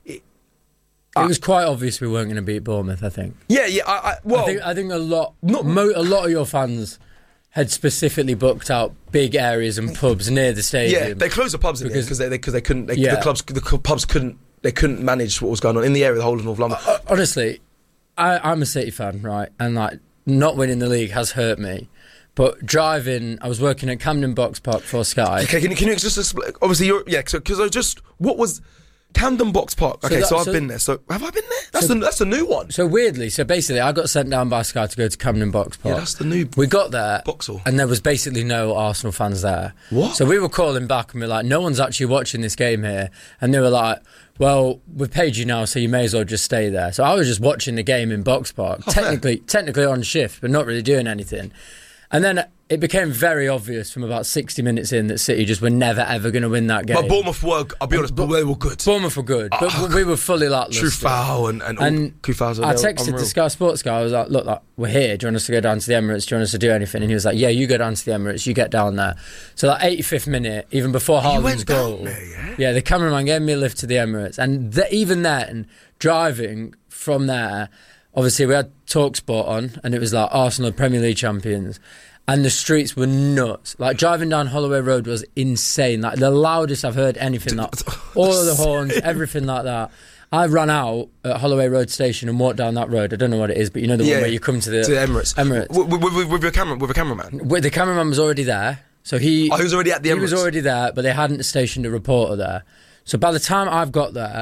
It was quite obvious we weren't going to beat Bournemouth, I think. Yeah, yeah. I, I, well, I think, I think a lot, not, mo- a lot of your fans had specifically booked out big areas and pubs near the stadium. Yeah, they closed the pubs in because because they, they, 'cause they couldn't. They, yeah. The clubs, the pubs couldn't. They couldn't manage what was going on in the area, the whole of North London. Uh, honestly, I, I'm a City fan, right? And like not winning the league has hurt me. But driving, I was working at Camden Box Park for Sky. Okay, can you, can you just explain? Obviously, you're yeah. Because I just what was. Camden Box Park. Okay, so, that, so I've so, been there. So have I been there? That's so, the that's the new one. So weirdly, so basically, I got sent down by Sky to go to Camden Box Park. Yeah, that's the new. We got there, Boxall, and there was basically no Arsenal fans there. What? So we were calling back and we were like, no one's actually watching this game here, and they were like, well, we've paid you now, so you may as well just stay there. So I was just watching the game in Box Park, oh, technically, fair. technically on shift, but not really doing anything. And then it became very obvious from about sixty minutes in that City just were never ever going to win that game. But Bournemouth were, I'll be honest, but they were good. Bournemouth were good, but oh, we were fully lacklustre. Trufau and and, and Trufau's I texted unreal. the Sky Sports guy. I was like, "Look, like, we're here. Do you want us to go down to the Emirates? Do you want us to do anything?" And he was like, "Yeah, you go down to the Emirates. You get down there." So that eighty-fifth minute, even before Haaland's goal, there, yeah? yeah, the cameraman gave me a lift to the Emirates, and the, even then, driving from there, obviously we had TalkSport on, and it was like Arsenal Premier League champions. And the streets were nuts. Like, driving down Holloway Road was insane. Like, the loudest I've heard anything. Like, all of the horns, everything like that. I ran out at Holloway Road Station and walked down that road. I don't know what it is, but you know the yeah, one where you come to the... To the Emirates. Emirates. With, with, with, your camera, with a cameraman? With the cameraman was already there. So he... Oh, he was already at the Emirates? He was already there, but they hadn't stationed a reporter there. So by the time I've got there,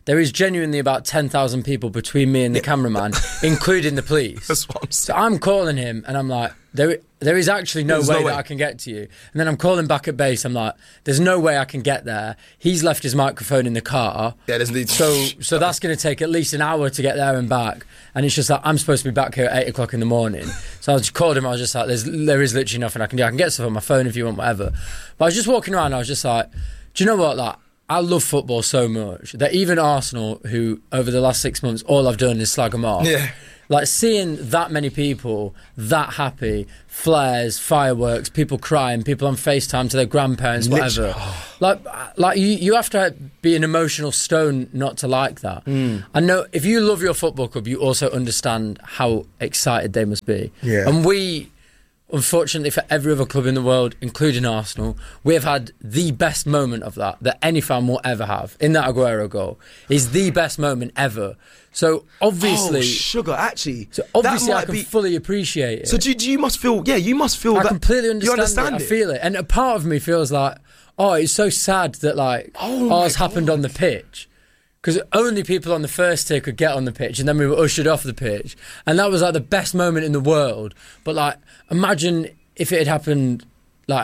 there is genuinely about ten thousand people between me and the cameraman, including the police. That's what I'm saying. So I'm calling him, and I'm like, there, there is actually no There's way no that way. I can get to you. And then I'm calling back at base. I'm like, there's no way I can get there. He's left his microphone in the car. Yeah, there's need. So, so that's going to take at least an hour to get there and back. And it's just like, I'm supposed to be back here at eight o'clock in the morning. So I just called him. I was just like, there's, there is literally nothing I can do. I can get stuff on my phone if you want, whatever. But I was just walking around. I was just like, do you know what? Like, I love football so much that even Arsenal, who over the last six months, all I've done is slag them off. Yeah. Like, seeing that many people that happy, flares, fireworks, people crying, people on FaceTime to their grandparents, whatever. Literally. Like, like you, you have to be an emotional stone not to like that. Mm. I know if you love your football club, you also understand how excited they must be. Yeah. And we, unfortunately for every other club in the world, including Arsenal, we have had the best moment of that that any fan will ever have. In that Aguero goal is the best moment ever. So obviously, oh, sugar. Actually, so obviously, that I might can be... fully appreciate it. So do, do you must feel? Yeah, you must feel. I that, completely understand, You understand it. it. I feel it, and a part of me feels like, oh, it's so sad that like Oh ours my happened on the pitch. Because only people on the first tier could get on the pitch, and then we were ushered off the pitch, and that was like the best moment in the world. But like, imagine if it had happened, like,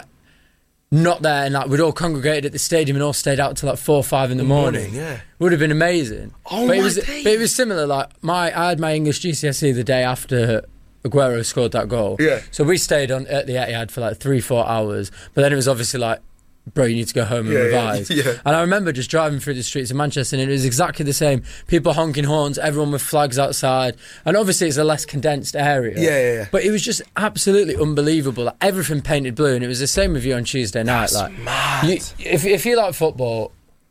not there, and like we'd all congregated at the stadium and all stayed out till like four or five in the morning. morning, yeah. Would have been amazing. Oh but my it was, days. But it was similar. Like my, I had my English G C S E the day after Aguero scored that goal. Yeah. So we stayed on at the Etihad for like three, four hours. But then it was obviously like, bro, you need to go home and Yeah, yeah, revise. yeah. And I remember just driving through the streets of Manchester, and it was exactly the same. People honking horns, everyone with flags outside. And obviously it's a less condensed area. Yeah, yeah, yeah. But it was just absolutely unbelievable. Like, everything painted blue, and it was the same with you on Tuesday night. That's like, mad. You, if, if you like football,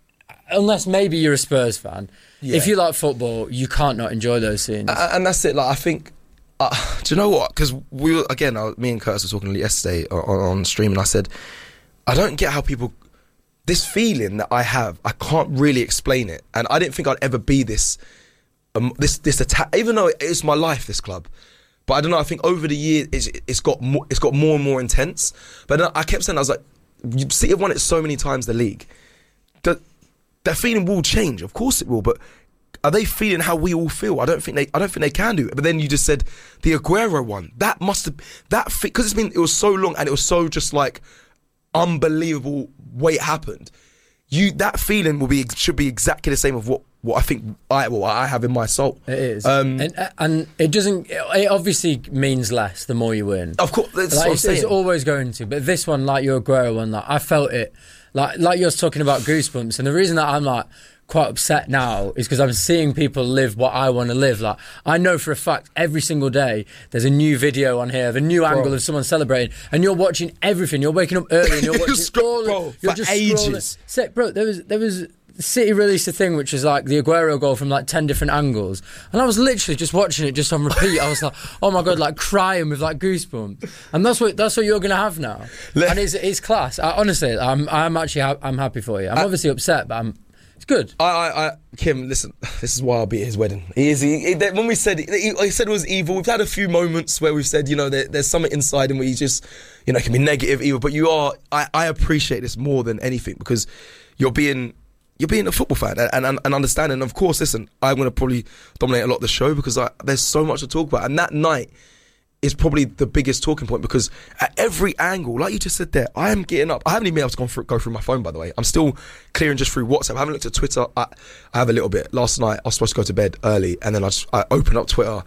unless maybe you're a Spurs fan, Yeah. if you like football, you can't not enjoy those scenes. Uh, and that's it. Like, I think. Uh, do you know what? Because we were again. I, me and Curtis were talking yesterday on, on stream, and I said, I don't get how people. This feeling that I have, I can't really explain it, and I didn't think I'd ever be this, um, this, this attack. Even though it's my life, this club, but I don't know. I think over the years, it's, it's got more, it's got more and more intense. But then I kept saying, I was like, you City have won it so many times, the league. That that feeling will change, of course it will. But are they feeling how we all feel? I don't think they. I don't think they can do it. But then you just said the Aguero one. That must have that because it's been. It was so long and it was so just like unbelievable way it happened. You that feeling will be should be exactly the same of what, what I think I what I have in my soul. It is, um, and and it doesn't. It obviously means less the more you win. Of course, that's like, what I'm it's, it's saying. always going to. But this one, like your Aguero one, like I felt it. Like like you're talking about goosebumps, and the reason that I'm like quite upset now is because I'm seeing people live what I want to live. Like I know for a fact every single day there's a new video on here of a new Bro. angle of someone celebrating, and you're watching everything. You're waking up early and you're watching all. Bro, you're for just ages. scrolling. So, bro, there was there was. City released a thing which was like the Aguero goal from like ten different angles, and I was literally just watching it just on repeat. I was like, oh my god, like crying with like goosebumps, and that's what that's what you're gonna have now. And it's it's class. I, honestly, I'm I'm actually ha- I'm happy for you. I'm I, obviously upset, but I'm it's good. I, I, I Kim, listen, this is why I'll be at his wedding. He is he, he, when we said he, he said it was evil. We've had a few moments where we've said, you know, there, there's something inside him where you just, you know, it can be negative, evil. But you are, I, I appreciate this more than anything because you're being. You're being a football fan and, and, and understanding. Of course, listen, I'm going to probably dominate a lot of the show because I, there's so much to talk about. And that night is probably the biggest talking point because at every angle, like you just said there, I am getting up. I haven't even been able to go through, go through my phone, by the way. I'm still clearing just through WhatsApp. I haven't looked at Twitter. I, I have a little bit. Last night, I was supposed to go to bed early and then I just I opened up Twitter.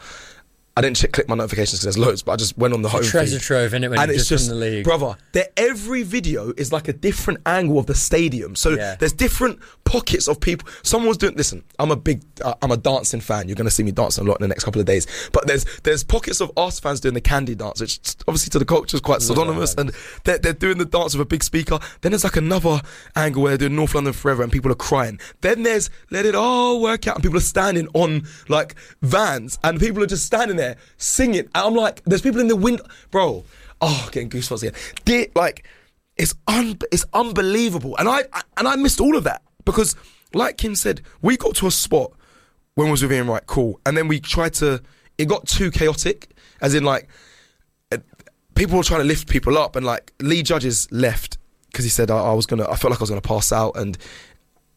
I didn't check, click my notifications because there's loads, but I just went on the home feed. Treasure trove, innit, when and you're it's just just, in the league. Brother, there, every video is like a different angle of the stadium. So Yeah. there's different pockets of people. Someone's doing, listen, I'm a big, uh, I'm a dancing fan. You're going to see me dancing a lot in the next couple of days. But there's there's pockets of Arsenal fans doing the candy dance, which obviously to the culture is quite synonymous. And they're, they're doing the dance with a big speaker. Then there's like another angle where they're doing North London Forever and people are crying. Then there's Let It All Work Out and people are standing on like vans and people are just standing there singing. And I'm like, there's people in the window. Bro, oh, getting goosebumps again. They, like, it's un- it's unbelievable. And I, I and I missed all of that because, like Kim said, we got to a spot when we was with Ian Wright, cool. And then we tried to, it got too chaotic, as in like, uh, people were trying to lift people up and like Lee Judges left because he said I, I was going to, I felt like I was going to pass out and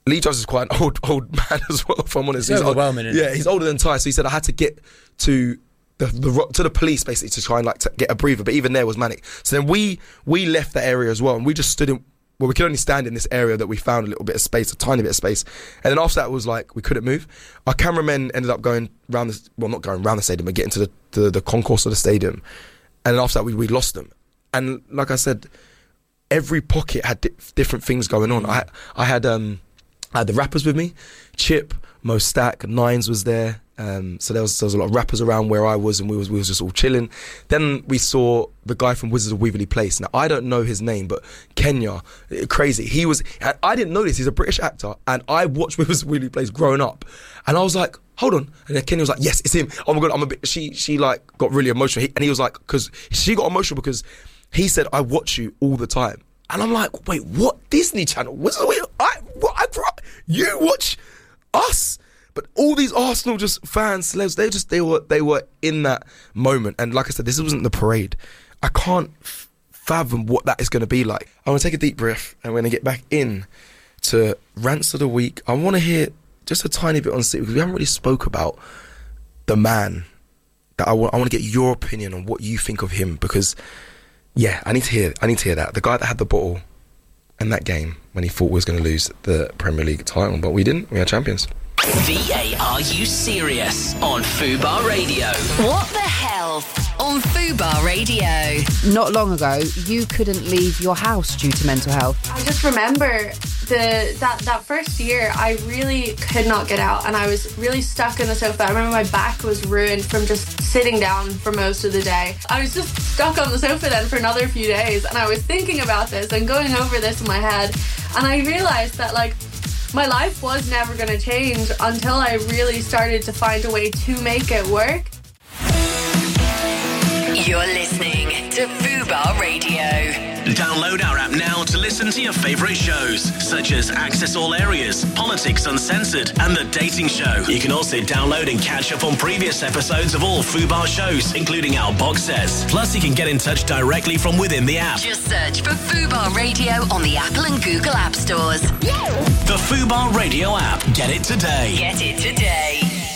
Lee Giles is quite an old old man as well, if I'm honest. It's He's old- overwhelming, isn't it? Yeah, he's older than Ty, so he said I had to get to the, the ro- to the police basically to try and like to get a breather, but even there was manic. So then we we left that area as well, and we just stood in. Well, we could only stand in this area that we found a little bit of space, a tiny bit of space, and then after that it was like we couldn't move. Our cameramen ended up going round the well, not going round the stadium, but getting to the, the the concourse of the stadium, and then after that we we lost them. And like I said, every pocket had di- different things going on. I I had um. I had the rappers with me, Chip, Mo Stack, Nines was there. Um, so there was, there was a lot of rappers around where I was, and we was we was just all chilling. Then we saw the guy from Wizards of Waverly Place. Now I don't know his name, but Kenya, crazy. He was. I didn't know this. He's a British actor, and I watched Wizards of Waverly Place growing up, and I was like, hold on. And then Kenya was like, yes, it's him. Oh my god, I'm a bit. She she like got really emotional, he, and he was like, because she got emotional because he said, I watch you all the time. And I'm like, wait, what? Disney Channel? What's wait, I, what, I, you watch us? But all these Arsenal just fans, celebs, they just they were they were in that moment. And like I said, this wasn't the parade. I can't f- fathom what that is going to be like. I want to take a deep breath, and we're going to get back in to rants of the week. I want to hear just a tiny bit on City because we haven't really spoke about the man. That I want. I want to get your opinion on what you think of him because. Yeah, I need to hear. I need to hear that. The guy that had the bottle in that game when he thought we was going to lose the Premier League title, but we didn't. We are champions. V A Are You Serious on Fubar Radio. What the hell on Fubar Radio? Not long ago, you couldn't leave your house due to mental health. I just remember the that, that first year, I really could not get out, and I was really stuck on the sofa. I remember my back was ruined from just sitting down for most of the day. I was just stuck on the sofa then for another few days, and I was thinking about this and going over this in my head, and I realised that, like, my life was never going to change until I really started to find a way to make it work. You're listening to Fubar Radio. Download our app now to listen to your favourite shows, such as Access All Areas, Politics Uncensored, and The Dating Show. You can also download and catch up on previous episodes of all Fubar shows, including our box sets. Plus, you can get in touch directly from within the app. Just search for Fubar Radio on the Apple and Google App Stores. The Fubar Radio app. Get it today. Get it today.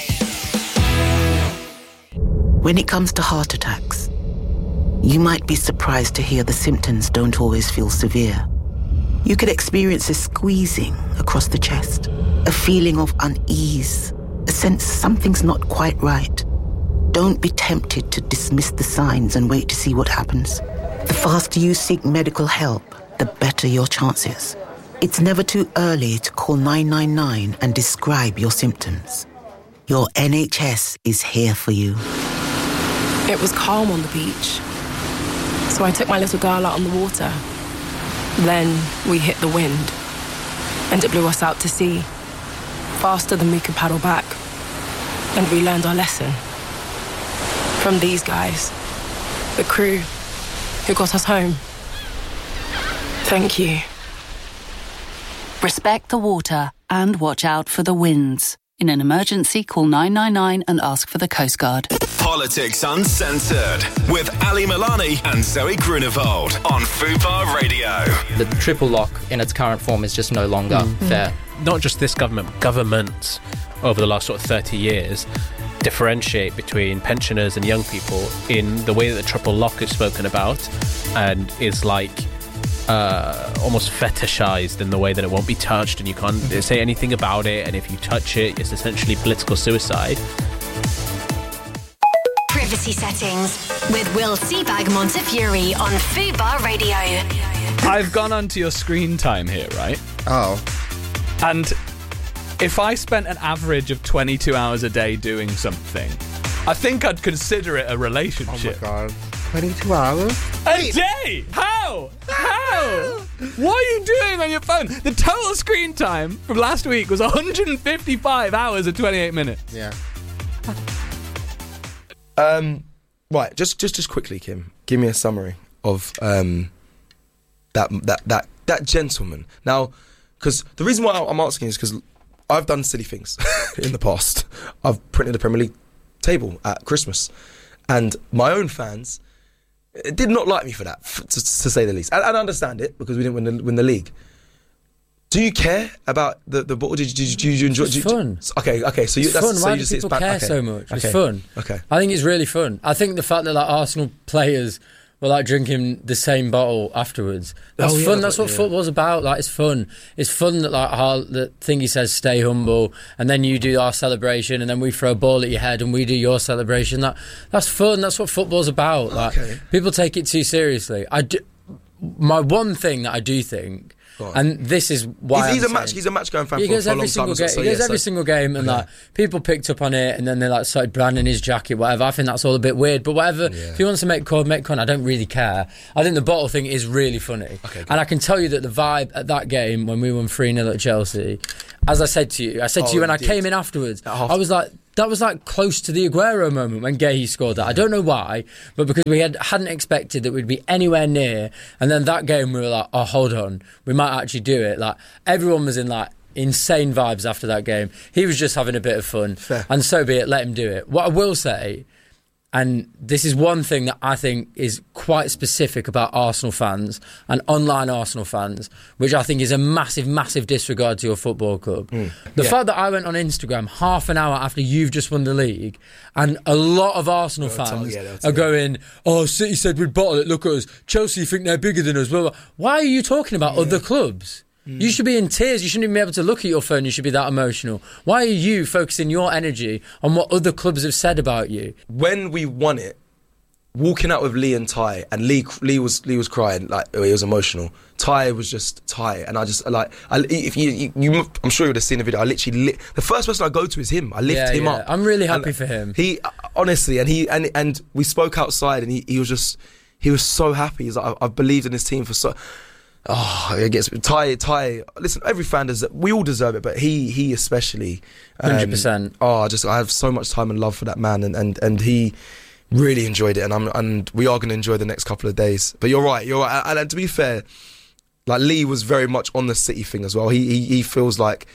When it comes to heart attacks, you might be surprised to hear the symptoms don't always feel severe. You could experience a squeezing across the chest, a feeling of unease, a sense something's not quite right. Don't be tempted to dismiss the signs and wait to see what happens. The faster you seek medical help, the better your chances. It's never too early to call nine nine nine and describe your symptoms. Your N H S is here for you. It was calm on the beach, so I took my little girl out on the water. Then we hit the wind, and it blew us out to sea, faster than we could paddle back. And we learned our lesson from these guys, the crew who got us home. Thank you. Respect the water and watch out for the winds. In an emergency, call nine nine nine and ask for the Coast Guard. Politics Uncensored with Ali Milani and Zoe Grunewald on Fubar Radio. The triple lock in its current form is just no longer Mm. fair. Not just this government, governments over the last sort of thirty years differentiate between pensioners and young people in the way that the triple lock is spoken about and is like uh, almost fetishized in the way that it won't be touched and you can't say anything about it, and if you touch it, it's essentially political suicide. Privacy settings with Will Seabag Montefiore on Fubar Radio. I've gone onto your screen time here, right? Oh. And if I spent an average of twenty-two hours a day doing something, I think I'd consider it a relationship. Oh my god. twenty-two hours? A day? How? How? What are you doing on your phone? The total screen time from last week was one hundred fifty-five hours and twenty-eight minutes. Yeah. Um, right, just just just quickly, Kim, give me a summary of um that that that that gentleman. Now, because the reason why I'm asking is because I've done silly things in the past. I've printed a Premier League table at Christmas, and my own fans did not like me for that, to, to say the least. And I understand it because we didn't win the, win the league. Do you care about the the ball? Did, did, did you enjoy? It's did, fun. Okay, okay. So you, it's that's, fun. So Why you do just people it's care okay. so much? Okay. It's fun. Okay. I think it's really fun. I think the fact that like Arsenal players were like drinking the same bottle afterwards. That's Oh, yeah, fun. That's what yeah. football's about. Like it's fun. It's fun that like how the thing he says, stay humble, and then you do our celebration, and then we throw a ball at your head, and we do your celebration. That that's fun. That's what football's about. Like Okay. people take it too seriously. I do, my one thing that I do think. Go on. And this is why he's, he's I'm a match. saying- He's a match going fan he for, goes for a every long single time. game. so, he goes yeah, every so- single game, and Okay. like people picked up on it, and then they like started branding his jacket, whatever. I think that's all a bit weird, but whatever. If he wants to make con, make con. I don't really care. I think the bottle thing is really funny, and I can tell you that the vibe at that game when we won three nil at Chelsea, as I said to you, I said Oh, to you when you I did. came in afterwards, half- I was like. That was like close to the Aguero moment when Gahey scored that. I don't know why, but because we had, hadn't expected that we'd be anywhere near. And then that game we were like, oh, hold on, we might actually do it. Like everyone was in like insane vibes after that game. He was just having a bit of fun. Fair. And so be it, let him do it. What I will say, and this is one thing that I think is quite specific about Arsenal fans and online Arsenal fans, which I think is a massive, massive disregard to your football club. The Yeah. fact that I went on Instagram half an hour after you've just won the league, and a lot of Arsenal They'll tell- fans yeah, they'll tell are going, oh, City said we'd bottle it, look at us. Chelsea think they're bigger than us. Blah, blah. Why are you talking about other clubs? You should be in tears. You shouldn't even be able to look at your phone. You should be that emotional. Why are you focusing your energy on what other clubs have said about you? When we won it, walking out with Lee and Ty, and Lee Lee was Lee was crying, like he was emotional. Ty was just Ty, and I just like I, if you, you, you I'm sure you would have seen the video. I literally lit, the first person I go to is him. I lift Yeah, him yeah. up. I'm really happy And for him. He honestly, and he and and we spoke outside, and he, he was just he was so happy. He's like, I, I've believed in this team for so. Oh, it gets Ty. Ty. Listen, every fan does. We all deserve it, but he, he especially. um, one hundred percent. Oh, I just I have so much time and love for that man, and, and, and he really enjoyed it, and I'm and we are going to enjoy the next couple of days. But you're right, you're right. And, and to be fair, like Lee was very much on the City thing as well. He he, he feels like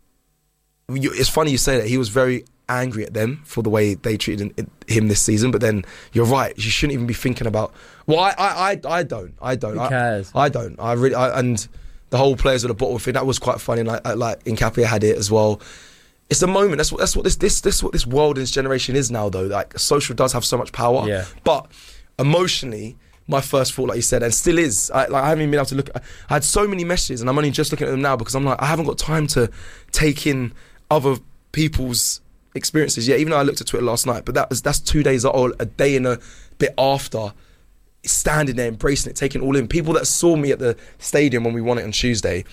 you, it's funny you say that. He was very angry at them for the way they treated him this season, but then you're right, you shouldn't even be thinking about well I I, I, I don't I don't Who cares? I, I don't I really I, and the whole players with the bottle thing, that was quite funny, and I, I, like Nkapia had it as well. It's a moment. That's what that's what this this this what this world and this generation is now though. Like social does have so much power, Yeah. but emotionally my first thought, like you said, and still is, I, like, I haven't even been able to look. I had so many messages, and I'm only just looking at them now because I'm like, I haven't got time to take in other people's experiences. Yeah, even though I looked at Twitter last night, but that was that's two days or a day and a bit after, standing there, embracing it, taking it all in. People that saw me at the stadium when we won it on Tuesday,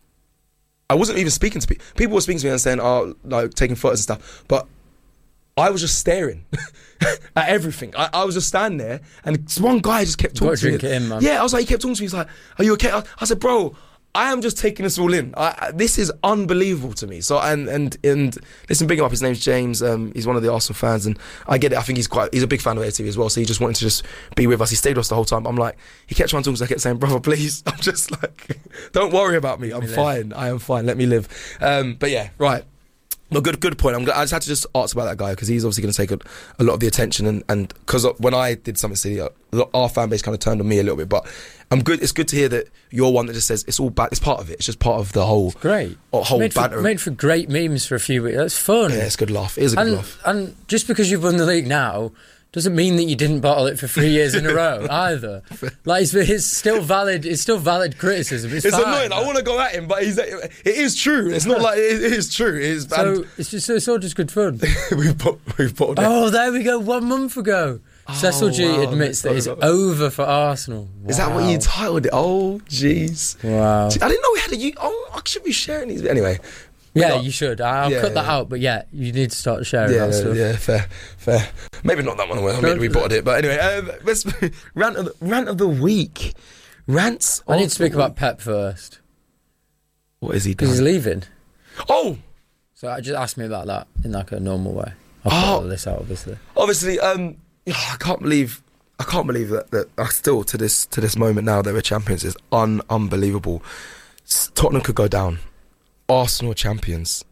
I wasn't even speaking to people. People were speaking to me and saying, "Oh, like taking photos and stuff," but I was just staring at everything. I, I was just standing there, and this one guy just kept You've got talking to to drink me. it in, man. Yeah, I was like, he kept talking to me. He's like, "Are you okay?" I, I said, "Bro, I am just taking this all in. I, I, this is unbelievable to me." So and and and listen, big him up. His name's James. Um, he's one of the Arsenal fans, and I get it. I think he's quite. He's a big fan of A T V as well. So he just wanted to just be with us. He stayed with us the whole time. I'm like, he kept trying to talk to us. I kept saying, "Brother, please." I'm just like, "Don't worry about me. I'm fine. I am fine. Let me live." Um, but yeah, right. No, good, good point. I'm glad, I just had to just ask about that guy because he's obviously going to take a, a lot of the attention, and and because when I did something silly, our fan base kind of turned on me a little bit. But I'm good. It's good to hear that you're one that just says it's all bad. It's part of it. It's just part of the whole Great. whole made banter. For, made for great memes for a few weeks. That's fun. Yeah, it's a good laugh. It is a good and, laugh. And just because you've won the league now doesn't mean that you didn't bottle it for three years in a row either. Like it's, it's still valid. It's still valid criticism. It's, It's fine. annoying. I want to go at him, but he's, it is true. It's not like it, it is true. It is. So and it's just it's all just good fun. we've put, we've bottled it. Oh, there we go. One month ago, Cecil G wow, admits that it's it's over. over for Arsenal. Is that what Wow. you titled it? Oh, jeez. Wow. I didn't know we had a. you- Oh, I should be sharing these. Anyway. we Yeah, got- you should. I'll Yeah, cut that yeah. out. But yeah, you need to start sharing Yeah, that stuff. yeah, fair, fair. Maybe not that one. I mean, we bottled it, but anyway. Um, let's rant of the, rant of the week. Rants. I need of to speak the about week. Pep first What is he because doing? he's leaving. Oh, So I just asked me about that in like a normal way. I'll Oh. cut all this out, obviously. obviously. Um, I can't believe. I can't believe that. That I still to this to this moment now that we're champions is un unbelievable. S- Tottenham could go down. Arsenal are champions.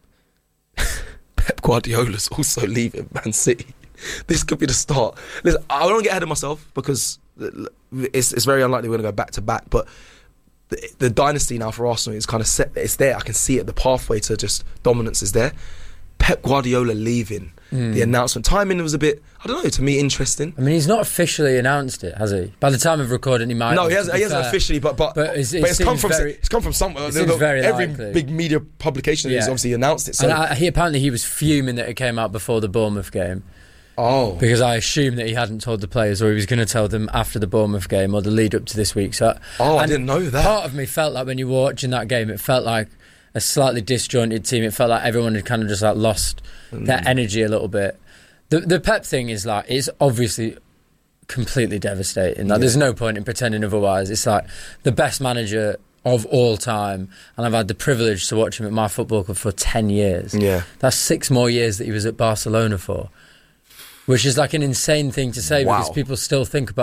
Pep Guardiola's also leaving Man City. This could be the start. Listen, I don't get ahead of myself because it's, it's very unlikely we're going to go back to back. But the, the dynasty now for Arsenal is kind of set. It's there. I can see it. The pathway to just dominance is there. Pep Guardiola leaving. Mm. The announcement timing was a bit, I don't know, to me interesting. I mean, he's not officially announced it, has he? By the time of recording, he might. No, he hasn't. He hasn't officially, but but, but, it's, it but it's come from very, it's come from somewhere. It seems very Every likely. big media publication Yeah. has obviously announced it. So and I, he apparently he was fuming that it came out before the Bournemouth game. Oh, because I assumed that he hadn't told the players, or he was going to tell them after the Bournemouth game or the lead up to this week. So, oh, I didn't know that. Part of me felt like when you were watching that game, it felt like a slightly disjointed team. It felt like everyone had kind of just like lost mm. their energy a little bit. The the Pep thing is like, it's obviously completely devastating. Like, yeah. There's no point in pretending otherwise. It's like the best manager of all time, and I've had the privilege to watch him at my football club for ten years. Yeah, that's six more years that he was at Barcelona for, which is like an insane thing to say, wow. because people still think about